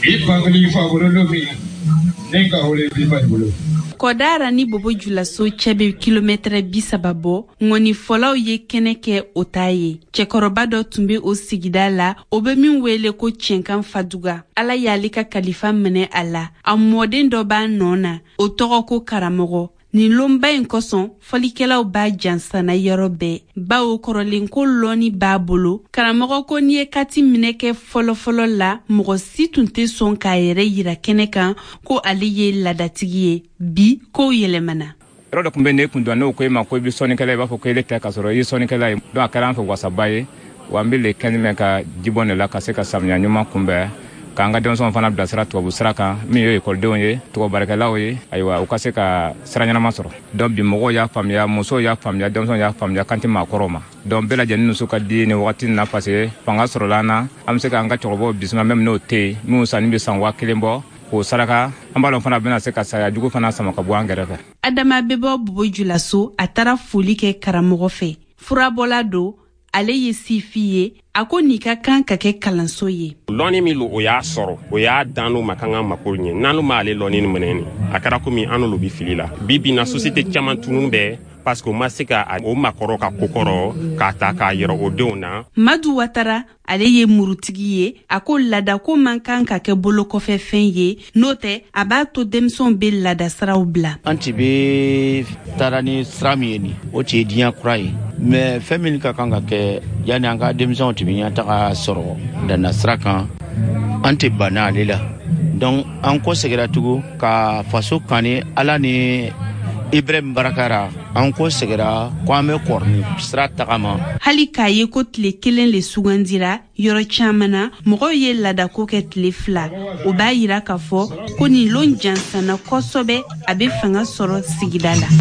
Kɔdara ni Bobo Julaso cɛ bɛ kilomɛtɛrɛ bi saba bɔ ŋɔni fɔlaw ye kɛnɛ kɛ o t'a ye cɛkɔrɔba dɔ tun bɛ o sigida la o bɛ min wele ko Cɛnkan Faduga ala y'ale ka kalifa minɛ a la a mɔden dɔ b'a nɔ na o tɔgɔ ko karamɔgɔ. Nin lonba in kosɔn fɔlikɛlaw b'a jansana yɔrɔ bɛɛ bawo kɔrɔlenko lɔni b'a bolo karamɔgɔ ko n'i ye kati minɛ kɛ fɔlɔfɔlɔ la mɔgɔ si tun tɛ sɔn k'a yɛrɛ yira kɛnɛ kan ko ale ye ladatigi ye bi kow yɛlɛmana. Yɔrɔ dɔ tun bɛ ne kun dɔn n'o ko e ma ko i bɛ sɔnnikɛla i b'a fɔ ko ele tɛ ka sɔrɔ i ye sɔnnikɛla ye donc a kɛra an fɛ wasaba ye wa n bɛ le kɛnɛ mɛn ka jibɔn de la ka se ka samiya ɲuman kunbɛn k'an ka denmisɛnw fana bilasira tubabu sira kan min ye ekɔlidenw ye tubabubarakɛlaw ye ayiwa u ka se ka sira ɲɛnama sɔrɔ donc bi mɔgɔw y'a faamuya musow y'a faamuya denmisɛnw y'a faamuya kan tɛ maakɔrɔw ma donc bɛɛ lajɛlen nusu ka di ni wagati in na parce que fanga sɔrɔla an na an bɛ se k'an ka cɛkɔrɔbaw bisimila même n'o tɛ yen minnu sanni bɛ san waa kelen bɔ k'o saraka an b'a dɔn fana bɛna se ka saya jugu fana sama ka bɔ an gɛrɛfɛ. Adama bɛ bɔ Bobo Julaso a taara foli kɛ karamɔgɔ fɛ furabɔla don ale ye sifi ye a ko n'i ka kan ka kɛ kalanso ye. Lɔnni min o y'a sɔrɔ o y'a dan n'o ma kan ka mako ɲɛ n'an ma ale lɔnni minɛ ni a kɛra komi an n'olu bɛ fili la bi bi na société caman tunun bɛɛ parce que o ma se ka o makɔrɔ ka kokɔrɔ k'a ta k'a yɛrɛ o denw na. Madu Ouattara ale ye murutigi ye a ko ladako man kan ka kɛ bolo kɔfɛ fɛn ye n'o tɛ a b'a to denmisɛnw bɛ ladasiraw bila. An ti bɛ taara ni sira min ye nin o tɛ diɲɛ kura ye mais fɛn min ka kan ka kɛ yanni an ka denmisɛnw tɛ ɲɛ taga sɔrɔ danna sira kan an tɛ banna ale la donc an kɔ segira tugun ka faso kani ala ni Ibrahim Barakara an ko segira ko an bɛ kɔrɔni sira tagama. Hali k'a ye ko tile kelen le sugandira yɔrɔ caman na mɔgɔw ye ladako kɛ tile fila o b'a yira k'a fɔ ko nin lon jansana kosɛbɛ a bɛ fanga sɔrɔ sigida la.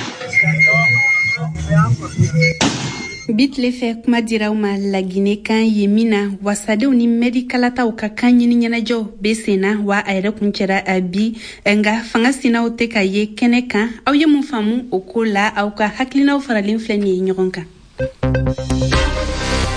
Bitile fɛ kuma diraw ma Laginɛ kan ye min na wasadenw ni medikalataw ka kan ɲini ɲɛnajɛw bɛ sen na wa a yɛrɛ kun cɛra a bi nka fanga sinaw tɛ ka ye kɛnɛ kan aw ye mun faamu o ko la aw ka hakilinaw faralen filɛ nin ye ɲɔgɔn kan.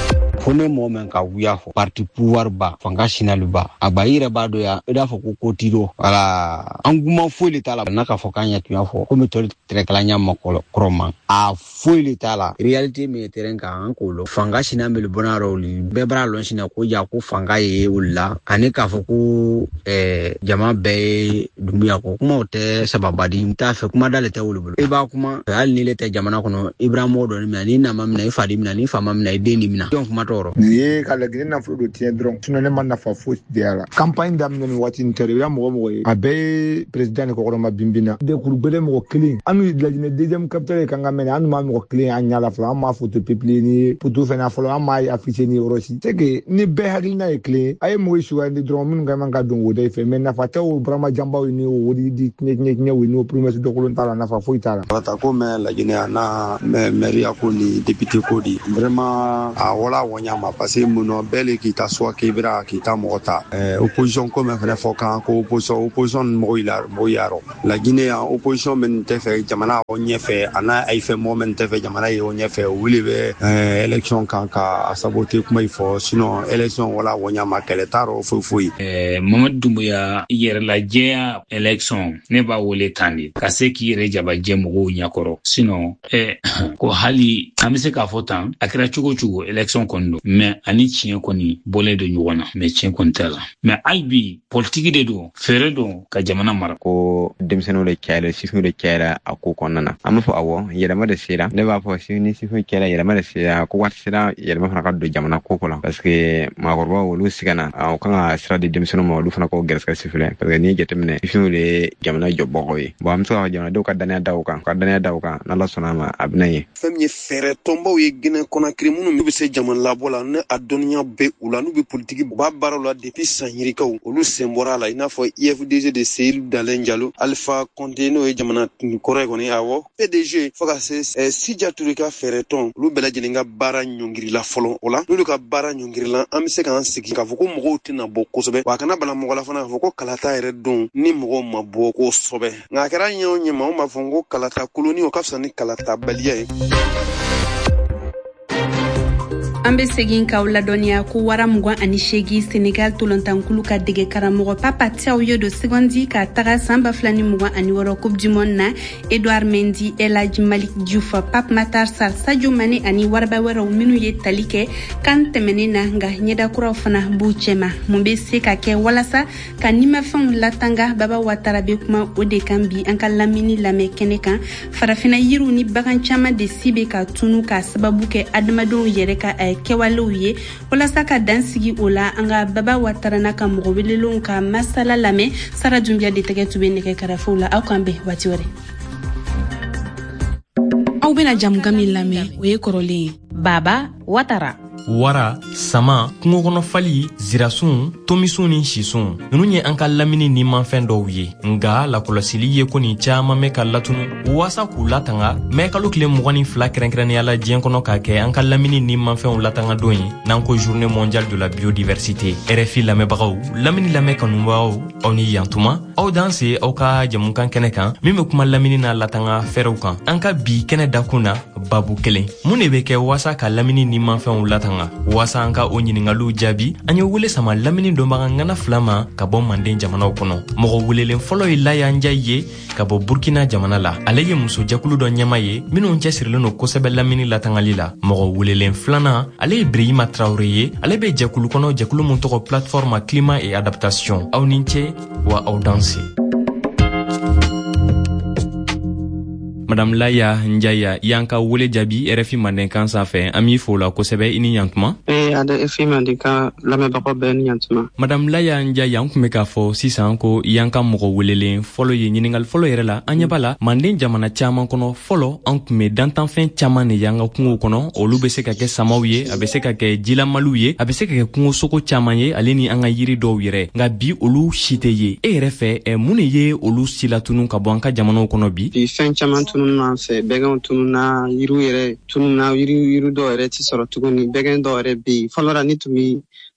fo ne mɔgɔ min ka wuya fɔ parti pouvoir ba fanga sinali ba a ba yɛrɛ b'a dɔn ya i b'a fɔ ko kotiro wala an guma foyi le t'a la n'a ka fɔ k'an ɲɛ tun y'a fɔ komi tɔli tɛrɛkalanya ma kɔrɔ ma a foyi le t'a la réalité min ye terrain kan an k'o lɔ fanga sina bɛ bɔna yɔrɔ olu bɛɛ b'a lɔn sina ko ja ko fanga ye olu la ani k'a fɔ ko ɛɛ jama bɛɛ ye dumbuya kɔ kumaw tɛ sababadi n t'a fɛ kuma dale tɛ wolo bolo i b'a kuma hali ni le tɛ jamana kɔnɔ Ibrahima dɔ mina ni nama mina i fadi mina ni fama mina i den ni mina donc kuma tɔɔrɔ ni ye ka lagiri nafolo dɔ tiɲɛ dɔrɔn sinon ne ma nafa foyi di a la campagne daminɛ ni waati nin tɛ i b'a mɔgɔ mɔgɔ ye a bɛɛ ye président ni kɔkɔrɔma binbina de kurubele mɔgɔ kelen an n'u lajinɛ deuxième capitaine ye kan ka mɛnɛ an n'u ma mɔgɔ kelen an ɲala fɔlɔ an m'a photo publier ni poto fɛnɛ fɔlɔ an m'a afficher ni yɔrɔ si c'est que ni bɛɛ hakilina ye kelen a ye mɔgɔ sugandi dɔrɔn minnu ka man ka don o da i fɛ mais nafa tɛ o Burama Jambaw ni o wodi di tiɲɛ tiɲɛ tiɲɛ o ni o promesse dɔkolon t'a la nafa foyi t'a la wata ko mɛ lajinɛ na mairia ko ni député ko di vraiment a wala wanya ma parce que mun bɛɛ le k'i ta soit k'i bira k'i ta mɔgɔ ta opposition ko mɛ fɛnɛ fɔ kan ko opposition opposition mɔgɔ ila mɔgɔ yarɔ lajinɛ ya opposition min tɛ fɛ jamana o ɲɛfɛ ana ay fɛ mɔgɔ min tɛ fɛ jamana ye o ɲɛfɛ o wuli bɛ élection kan ka saboter kuma i fɔ sinon élection wala wanya ma kɛlɛ taro foyi foyi eh Mamadu Doumbouya yɛrɛ lajɛya élection ne b'a wele tan de ka se k'i yɛrɛ jabajɛ mɔgɔw ɲɛkɔrɔ sinon eh ko hali an bɛ se k'a fɔ tan a kɛra cogo cogo élection kɔni don mais ani tiɲɛ kɔni bɔlen don ɲɔgɔn na mais tiɲɛ kɔni tɛ la mais hali bi politique de don fɛɛrɛ don ka jamana mara ko denmisɛnninw de cayara sifinw de cayara a ko kɔnɔna na an b'a fɔ awɔ yɛlɛma de sera ne b'a fɔ si ni sifin cayara yɛlɛma de sera ko waati sera yɛlɛma fana ka don jamana ko ko la parce que maakɔrɔbaw olu sigana o kan ka sira di denmisɛnninw ma olu fana ko gɛrɛsɛgɛ sifilɛ parce que n'i ye jateminɛ sifinw de ye jamana jɔbagaw ye bon an bɛ se ka fɔ jamanadenw ka danaya da o kan ka danaya da o kan n'Ala sɔnna a ma a bɛna ye fɛn min ye fɛɛrɛ tɔnbaw ye Guinée Conakry minnu bɛ se jamana labɔ la ne a dɔnniya bɛ u la n'u bɛ politiki u b'a baaraw la depuis san yirikaw olu sen bɔra a la i n'a fɔ I F D G de Seydou Dalein Diallo Alpha Condé n'o ye jamana kɔrɔ ye kɔni awɔ P D G fo ka se Sidja Touré ka fɛɛrɛ tɔn olu bɛɛ lajɛlen ka baara ɲɔngirila fɔlɔ o la n'olu ka baara ɲɔngirila an bɛ se k'an sigi k'a fɔ ko mɔgɔw tɛna bɔ kosɛbɛ wa a kana bala mɔgɔ la fana k'a fɔ ko kalata yɛrɛ don ni mɔgɔw ma bɔ kosɛbɛ nka a kɛra ɲɛ o ɲɛ ma anw b'a fɔ ko kalata koloni o ka fisa ni kalata baliya ye an be segin k'aw ladɔniya ko wara mugan ani seegin Senegal tolontankulu ka dege karamɔgɔ Papa Thiaw ye do segondi ka taga san ba fila ni mugan ani wɔɔrɔ Coupe du Monde na Edouard Mendy, El Hadji Malick Diouf, Pape Matar Sarr, Sadio Mané ani waraba wɛrɛw minnu ye tali kɛ kan tɛmɛnen na nka ɲɛdakuraw fana b'u cɛma mun be se ka kɛ walasa ka nimafɛnw latanga Baba Watara be kuma o de kan bi an ka lamini lamɛn kɛnɛ kan farafina yiriw ni bagan caman de si be ka tunu ka sababu kɛ adamadenw yɛrɛ ka kɛwalew ye walasa ka dansigi o la an ka Baba Watara n'a ka mɔgɔ welelenw ka masala lamɛn Sara Dunbiya de tɛgɛ tun bɛ nɛgɛ kɛrɛfɛw la aw kan bɛn waati wɛrɛ aw bɛna jamukan min lamɛn o ye kɔrɔlen ye Baba Watara wara sama kungo kɔnɔ fali zirasun tomisun ni sisun nunu ye an ka lamini ni manfɛn dɔw ye nga lakɔlɔsili ye ko nin caman mɛ ka latunu wasa k'u latanga mɛ kalo tile mugan ni fila kɛrɛnkɛrɛnnenya la diɲɛ kɔnɔ k'a kɛ an ka lamini ni manfɛnw latanga don ye n'an ko journée mondiale de la biodiversité R F I lamɛnbagaw lamini lamɛn kanubagaw aw ni yantuma aw dan se aw ka jamukan kɛnɛ kan min bɛ kuma lamini n'a latanga fɛrɛw kan an ka bi kɛnɛ dakun na babu kelen mun de bɛ kɛ wasa ka lamini ni manfɛnw latanga wasa an ka o ɲiningaliw jaabi an ye wele sama lamini dɔnbaga ŋana fila ma ka bɔ manden jamanaw kɔnɔ mɔgɔ welelen fɔlɔ ye Laya Njayi ye ka bɔ Burkina jamana la ale ye musojakulu dɔ ɲɛma ye minnu cɛsirilen don kosɛbɛ lamini latangali la mɔgɔ welelen filanan ale ye Birahima Traoré ye ale bɛ jɛkulu kɔnɔ jɛkulu mun tɔgɔ plateforme climat et adaptation aw ni ce wa aw danse Madame Laya Njayi y'an ka wele jaabi R F I Mandenkan sanfɛ an b'i fo la kosɛbɛ i ni ɲantuma eh a de R F I Mandenkan lamɛnbagaw bɛɛ ni ɲantuma Madame Laya Njayi an tun bɛ k'a fɔ sisan ko y'an ka mɔgɔ welelen fɔlɔ ye ɲiningali fɔlɔ yɛrɛ la an ɲɛ b'a la Manden jamana caman kɔnɔ fɔlɔ an tun bɛ dantanfɛn caman de y'an ka kungo kɔnɔ olu bɛ se ka kɛ samaw ye a bɛ se ka kɛ jilamaliw ye a bɛ se ka kɛ kungosogo caman ye ale ni an ka yiri dɔw yɛrɛ nka bi olu si tɛ ye e yɛrɛ fɛ eh, mun de ye olu si latunu ka bɔ an ka jamanaw kɔnɔ bi bi fɛn caman tunun n'an fɛ bɛgɛnw tununna yiriw yɛrɛ tununna yiri yiri dɔw yɛrɛ ti sɔrɔ tuguni bɛgɛn dɔw yɛrɛ bɛ yen fɔlɔ la ni tun bi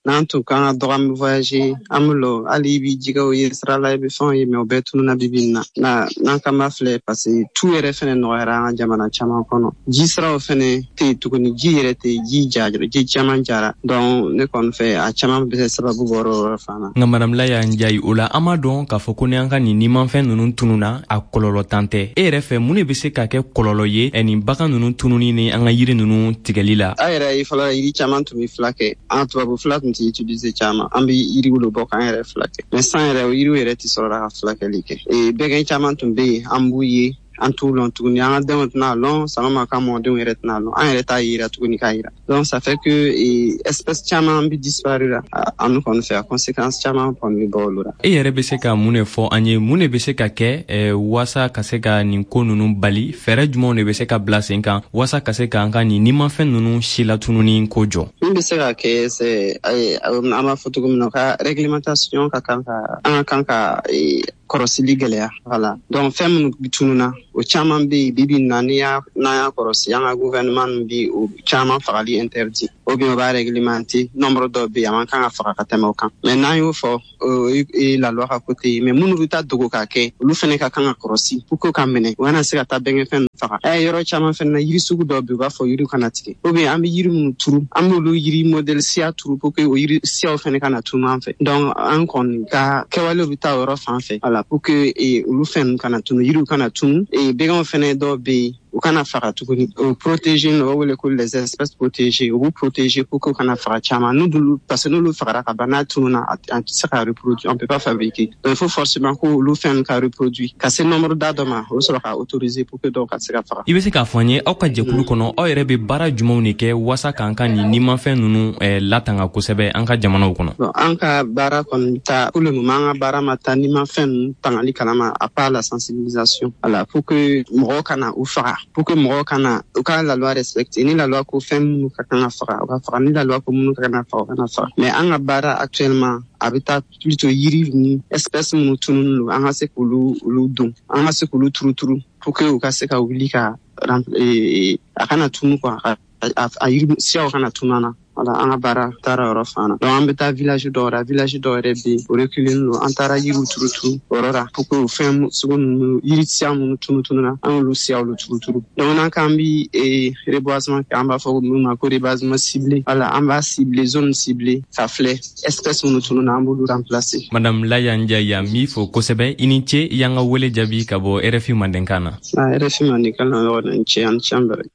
n'an tun kan ka dɔgɔ an bɛ voyager an bɛ lɔ hali i b'i jigɛ o ye sira la i bɛ fɛnw ye mais o bɛɛ tununa bibi na na n'an kan b'a filɛ parce que tu yɛrɛ fɛnɛ nɔgɔyara an ka jamana caman kɔnɔ ji siraw fɛnɛ tɛ yen tuguni ji yɛrɛ tɛ yen ji jara ji caman jara donc ne kɔni fɛ a caman bɛ kɛ sababu bɔra o yɔrɔ fana. Nka madame Laya Njayi o la an m'a dɔn k'a fɔ ko ni an ka nin nimanfɛn ninnu tununa a kɔlɔlɔ tan tɛ e yɛrɛ fɛ mun de bɛ se ka kɛ kɔlɔlɔ ye ɛ nin bagan ninnu tununi ni an ka yiri ninnu tigɛli la. A yɛrɛ ye fɔlɔ yiri caman tun bɛ fila kɛ an tubabu fila tun tɛ utiliser caman an bɛ yiri wolo bɔ k'an yɛrɛ fila kɛ mais san yɛrɛ o yiriw yɛrɛ tɛ sɔrɔ ka filakɛli kɛ ee bɛgɛn caman tun bɛ yen an b'u ye an t'u lɔn tuguni an ka denw tɛna lɔn sama ma ka mɔdenw yɛrɛ tɛna lɔn an yɛrɛ t'a yira tuguni k'a yira donc ça fait que espèce caman bɛ disparu la an nu kɔni fɛ a conséquence caman kɔni bɛ bɔ olu la. E yɛrɛ bɛ se ka mun de fɔ an ye mun de bɛ se ka kɛ waasa ka se ka nin ko ninnu bali fɛɛrɛ jumɛnw de bɛ se ka bila sen kan waasa ka se ka an ka nin nimanfɛn ninnu si latununi ko jɔ. Min bɛ se ka kɛ c'est an b'a fɔ cogo min na ka réglementation ka kan ka an kan ka kɔrɔsili gɛlɛya voilà donc fɛn minnu tununa o caman bɛ yen bibi na ni y'a n'an y'a kɔrɔsi an ka gouvernement bi o caman fagali interdit ou bien o b'a réglementer nombre dɔ bɛ yen a man kan ka faga ka tɛmɛ o kan mais n'an y'o fɔ o ye la loi ka côté mais minnu bɛ taa dogo k'a kɛ olu fɛnɛ ka kan ka kɔrɔsi pour que ka minɛ u kana se ka taa bɛnkɛfɛn faga ɛ yɔrɔ caman fɛnɛ na yiri sugu dɔ bɛ yen u b'a fɔ yiri kana tigɛ ou bien an bɛ yiri minnu turu an b'olu yiri modèle siya turu pour que o yiri siyaw fɛnɛ kana tunu an fɛ donc an kɔni ka kɛwalew bɛ taa o yɔrɔ fan fɛ voilà pour que olu fɛn kana tunu yiriw kana tunu bɛgɛnw fɛnɛ dɔw bɛ yen u kana faga tuguni o protéger n'o wele ko les espèces protégées u b'u protéger pour que u kana faga caman n'olu parce que n'olu fagara ka ban n'a tununa a tɛ se ka reproduire on peut pas fabriquer donc il faut forcément ko olu fɛn ka reproduire ka se nombre da dɔ ma o sɔrɔ ka autoriser pour que dɔw ka se ka faga. I bɛ se k'a fɔ an ye aw ka jɛkulu kɔnɔ aw yɛrɛ bɛ baara jumɛnw de kɛ waasa k'an ka nin nimanfɛn ninnu latanga kosɛbɛ an ka jamanaw kɔnɔ. bon an ka baara kɔni ta pour le moment an ka baara ma taa nimanfɛn ninnu tangali kalama à part la sensibilisation voilà pour que mɔgɔw kana u faga pour que mɔgɔw kana u ka la loi respecter ni la loi ko fɛn minnu ka kan ka faga u ka faga ni la loi ko minnu ka kan ka faga u kana faga mais an ka baara actuellement a bɛ taa plutôt yiri ni espèce minnu tununi don an ka se k'olu olu dɔn an ka se k'olu turu turu pour que u ka se ka wuli ka a kana tunu quoi a yiri siyaw kana tunu na voilà an ka baara taara yɔrɔ fan na donc an bɛ taa village dɔw la village dɔw yɛrɛ bɛ yen o reculer don an taara yiriw turu turu o yɔrɔ la pour que o fɛn sugu ninnu yiri siya minnu tunu tunu na an y'olu siyaw turu turu donc n'an k'an bɛ reboisement kɛ an b'a fɔ min ma ko reboisement ciblé voilà an b'a ciblé zone ciblé ka filɛ espèce minnu tunu na an b'olu remplacer. Madame Laya Njayi an b'i fo kosɛbɛ i ni ce i y'an ka wele jaabi ka bɔ R F I Mandenkan na. R F I Mandenkan na yɔrɔ ni ce an tiɲɛ bɛrɛ.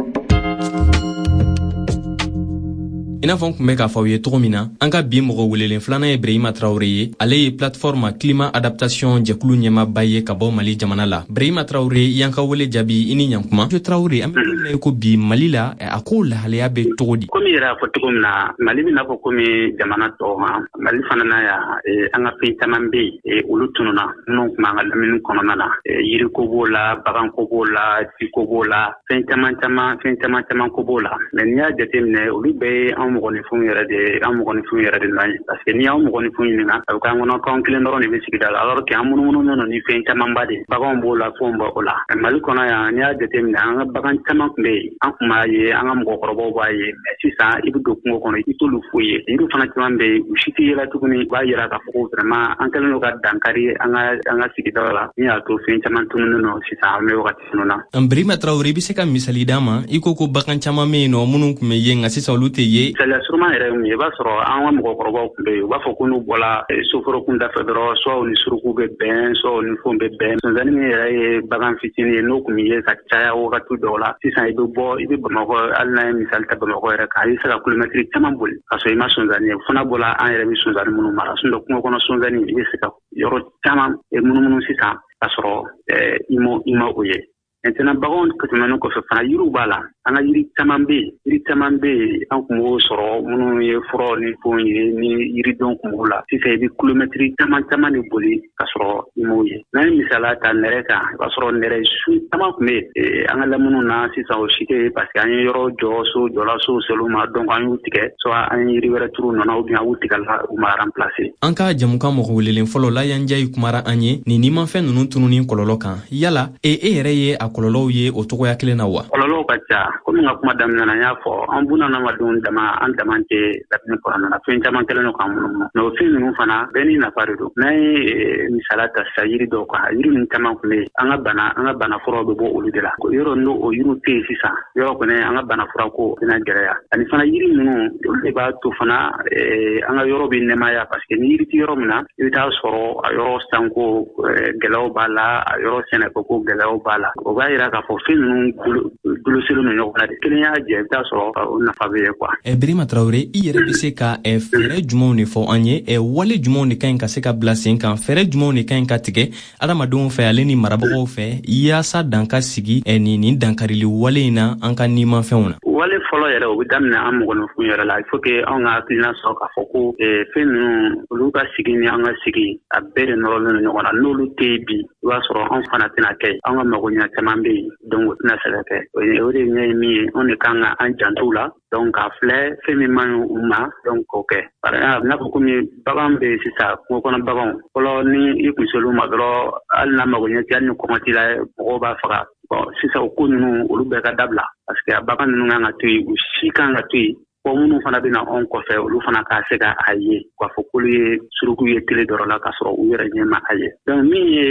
I n'a fɔ n kun bɛ k'a fɔ aw ye cogo min na an ka bi mɔgɔ welelen filanan ye Brahima Traoré ye ale ye plateforme climat adaptation jɛkulu ɲɛmaaba ye ka bɔ Mali jamana la. Brahima Traoré i y'an ka wele jaabi i ni ɲankuma. Jo Traoré an bɛ mina ye ko bi Mali la a ko lahalaya bɛ cogo di. Komi yɛrɛ y'a fɔ cogo min na Mali bɛ n'a fɔ komi jamana tɔw ma Mali fana na yan an ka fɛn caman bɛ yen olu tununa minnu tun b'an ka lamini kɔnɔna na yiri ko b'o la bagan ko b'o la ji ko b'o la fɛn caman caman fɛn caman caman ko b'o la mais n'i y'a jateminɛ olu bɛɛ ye an mɔgɔninfinw yɛrɛ de an mɔgɔninfinw yɛrɛ de nɔ ye parce que n'i y'an mɔgɔninfinw ɲininka a bɛ k'an kɔnɔ k'an kelen dɔrɔn de bɛ sigida la alors que an munumunu nɔ ni fɛn camanba de baganw b'o la fɛnw b'o la Mali kɔnɔ yan n'i y'a jateminɛ an ka bagan caman tun bɛ yen an tun b'a ye an ka mɔgɔkɔrɔbaw b'a ye mais sisan i bɛ don kungo kɔnɔ i t'olu foyi ye yiriw fana caman bɛ yen u si tɛ yɛlɛ tuguni u b'a yira k'a fɔ ko vraiment an kɛlen don ka dankari an ka an ka sigidaw la min y'a to fɛn caman tununi nɔ sisan an bɛ wagati minnu na. Brahima Traoré i bɛ se ka misali d'a ma i ko ko bagan caman bɛ yen nɔ minnu tun bɛ yen nka sisan olu tɛ ye. Misaliya suruma yɛrɛ ye mun ye i b'a sɔrɔ an ka mɔgɔkɔrɔbaw tun bɛ yen u b'a fɔ ko n'u bɔla soforokun dafɛ dɔrɔn soit u ni suruku bɛ bɛn soit u ni fɛnw bɛ bɛn sonsanni min yɛrɛ ye bagan fitinin ye n'o tun bɛ ye ka caya wagati dɔw la sisan i bɛ bɔ i bɛ Bamakɔ hali n'a ye misali ta Bamakɔ yɛrɛ kan i bɛ se ka kilomɛtiri caman boli ka sɔrɔ i ma sonsanni ye fana bɔla an yɛrɛ bɛ sonsanni minnu mara sinon kungo kɔnɔ sonsanni i bɛ se ka yɔrɔ caman munumunu sisan ka sɔrɔ i ma i ma o ye. Maintenant baganw tɛmɛnen kɔfɛ fana yiriw b'a la an ka yiri caman bɛ yen yiri caman bɛ yen an tun b'o sɔrɔ minnu ye furaw ni fɛnw ye ni yiridenw tun b'o la sisan i bɛ kilomɛtiri caman caman de boli ka sɔrɔ i m'o ye n'an ye misaliya ta nɛrɛ kan i b'a sɔrɔ nɛrɛ su caman tun bɛ yen an ka laminiw na sisan o si tɛ yen parce que an ye yɔrɔ jɔ so jɔla so selu ma donc an y'u tigɛ soit an ye yiri wɛrɛ turu nana ou bien an y'u tigɛ la u ma remplacer. An ka jamukan mɔgɔ welelen fɔlɔ Laya Njayi kumara an ye nin nimanfɛn ninnu tununi kɔlɔlɔ kan yala e e yɛrɛ ye a kɔlɔlɔw ye o togoya kelen na wa? Kɔlɔlɔw ko ka ca komi n ka kuma daminɛ na n y'a fɔ an bunadamadenw dama an daman tɛ latinɛ kɔnɔna na fɛn caman kɛlen don k'an munumunu mɛ o fɛn ninnu fana bɛɛ n'i nafa de don n'an ye misala ta sisan yiri dɔw kan yiri ninnu caman kun bɛ yen an ka bana an ka bana furaw bɛ bɔ olu de la yɔrɔ n'o o yiriw tɛ yen sisan yɔrɔ kɔni an ka bana fura ko bɛna gɛlɛya ani fana yiri ninnu olu de b'a to fana an ka yɔrɔ bɛ nɛmaya parce que ni yiri tɛ yɔrɔ min na i bɛ taa sɔrɔ a yɔrɔ sanko gɛlɛyaw b'a la a yɔrɔ sɛnɛko gɛlɛyaw b'a la o b'a yira k'a fɔ fɛn ninnu goloselen don ɲɔgɔn na de kelen y'a jɛ i bɛ taa sɔrɔ o nafa bɛ ye kuwa. Birima Traore i yɛrɛ bɛ se ka fɛɛrɛ jumɛnw de fɔ an ye wale jumɛnw de ka ɲi ka se ka bila sen kan fɛɛrɛ jumɛnw de ka ɲi ka tigɛ adamadenw fɛ ale ni marabagaw fɛ yaasa dan ka sigi nin nin dankarili wale in na an ka nimafɛnw na. Wale fɔlɔ yɛrɛ o bɛ daminɛ an mɔgɔninfin yɛrɛ la il faut que an ka hakilina sɔrɔ k'a fɔ ko fɛn ninnu olu ka sigi ni an ka sigi a bɛɛ de nɔrɔlen don ɲɔgɔn na n'olu tɛ yen bi i b'a sɔrɔ an fana tɛna kɛ an ka magoɲɛ caman bɛ yen donc o tɛna se ka kɛ o de ɲɛ ye min ye an de kan ka an janto la donc k'a filɛ fɛn min man ɲi u ma donc k'o kɛ par exemple n'a fɔ komi bagan bɛ sisan kungo kɔnɔ baganw fɔlɔ ni i kun se olu ma dɔrɔn hali n'a magoɲɛ tɛ hali ni kɔngɔ t'i la mɔgɔw b'a faga bon sisan o ko ninnu olu bɛɛ ka dabila parce que a bagan ninnu kan ka to yen u si kan ka to yen fɔ minnu fana bɛ na anw kɔfɛ olu fana k'a se ka a ye k'a fɔ k'olu ye suruku ye tele dɔrɔn la k'a sɔrɔ u yɛrɛ ɲɛ ma a ye donc min ye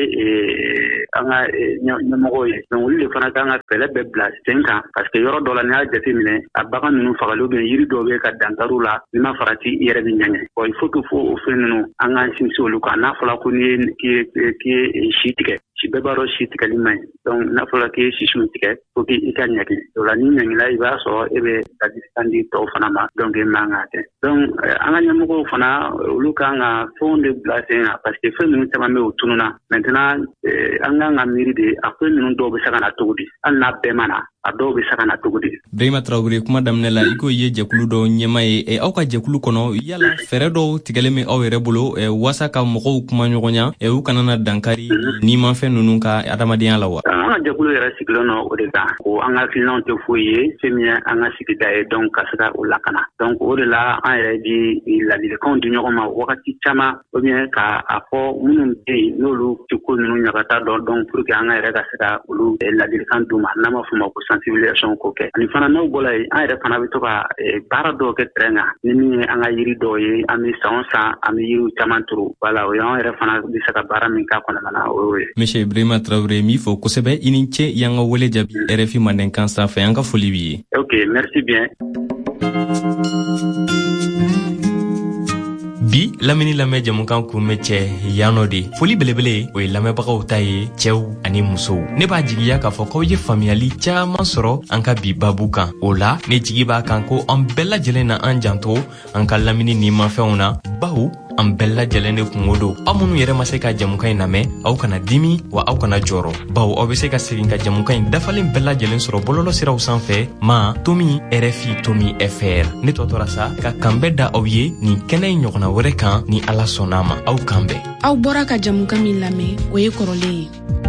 an ka ɲɛmɔgɔw ye donc olu de fana kan ka fɛɛrɛ bɛɛ bila sen kan parce que yɔrɔ dɔ la n'i y'a jateminɛ a bagan ninnu fagali ou bien yiri dɔw bɛ ka dankariw la n'i ma farati i yɛrɛ bɛ ɲɛɲɛ bon il faut que fo o fɛn ninnu an k'an sinsin olu kan n'a fɔra ko n'i ye k'i ye si tigɛ si bɛɛ b'a dɔn si tigɛli man ɲi donc n'a fɔra k'i ye sisiw tigɛ fo k'i ka ɲagi o la n'i ɲagila i b'a sɔrɔ e bɛ ladilikan di tɔw fana ma donc e man ka kɛ donc an ka ɲɛmɔgɔw fana olu kan ka fɛnw de bila sen kan parce que fɛn ninnu caman bɛ o tununa maintenant an kan ka miiri de a fɛn ninnu dɔw bɛ se ka na cogo di hali n'a bɛɛ ma na a dɔw bɛ se ka na cogo di. Birima Traore kuma daminɛ la i ko ye jɛkulu dɔ ɲɛma ye aw ka jɛkulu kɔnɔ yala fɛɛrɛ dɔw tigɛlen bɛ aw yɛrɛ bolo waasa ka mɔgɔw kuma ɲɔgɔnya u kana na dankari nimafɛn ninnu ka adamadenya la wa. An ka jɛkulu yɛrɛ sigilen don o de kan ko an ka hakilinaw tɛ foyi ye fɛn min ye an ka sigida ye donc ka se ka o lakana donc o de la an yɛrɛ di ladilikanw di ɲɔgɔn ma wagati caman ou bien k'a fɔ minnu bɛ yen n'olu tɛ ko ninnu ɲagata dɔn donc pour que an ka yɛrɛ ka se ka olu ladilikan d'u ma n'an b'a fɔ o ma ko sensibilisation ko kɛ ani fana n'aw bɔra yen an yɛrɛ fana bɛ to ka baara dɔw kɛ terrain kan ni min ye an ka yiri dɔw ye an bɛ san o san an bɛ yiriw caman turu voilà o y'an yɛrɛ fana bɛ se ka baara min k'a kɔnɔna na o y'o ye. Monsieur Birima Traore min fɔ kosɛbɛ i ni ce y'an ka wele jaabi R F I Mandenkan sanfɛ an ka foli b'i ye. Ok merci bien. Bi lamini lamɛ jamukan kun bɛ cɛ yanɔ de foli belebele o ye lamɛnbagaw ta ye cɛw ani musow ne b'a jigiya k'a fɔ k'aw ye faamuyali caman sɔrɔ an ka bi babu kan o la ne jigi b'a kan ko an bɛɛ lajɛlen na an janto an ka lamini nimafɛnw na bawo an bɛɛ lajɛlen de kungo don aw minnu yɛrɛ ma se ka jamukan in lamɛn aw kana dimi wa aw kana jɔrɔ bawo aw bɛ se ka segin ka jamukan in dafalen bɛɛ lajɛlen sɔrɔ bɔlɔlɔ siraw sanfɛ ma tomi R F I tomi F R ne tɔtɔra sa ka kan bɛɛ da aw ye nin kɛnɛ in ɲɔgɔnna wɛrɛ kan ni ala sɔnna ma aw kan bɛɛ aw bɔra ka jamukan min lamɛn o ye kɔrɔlen ye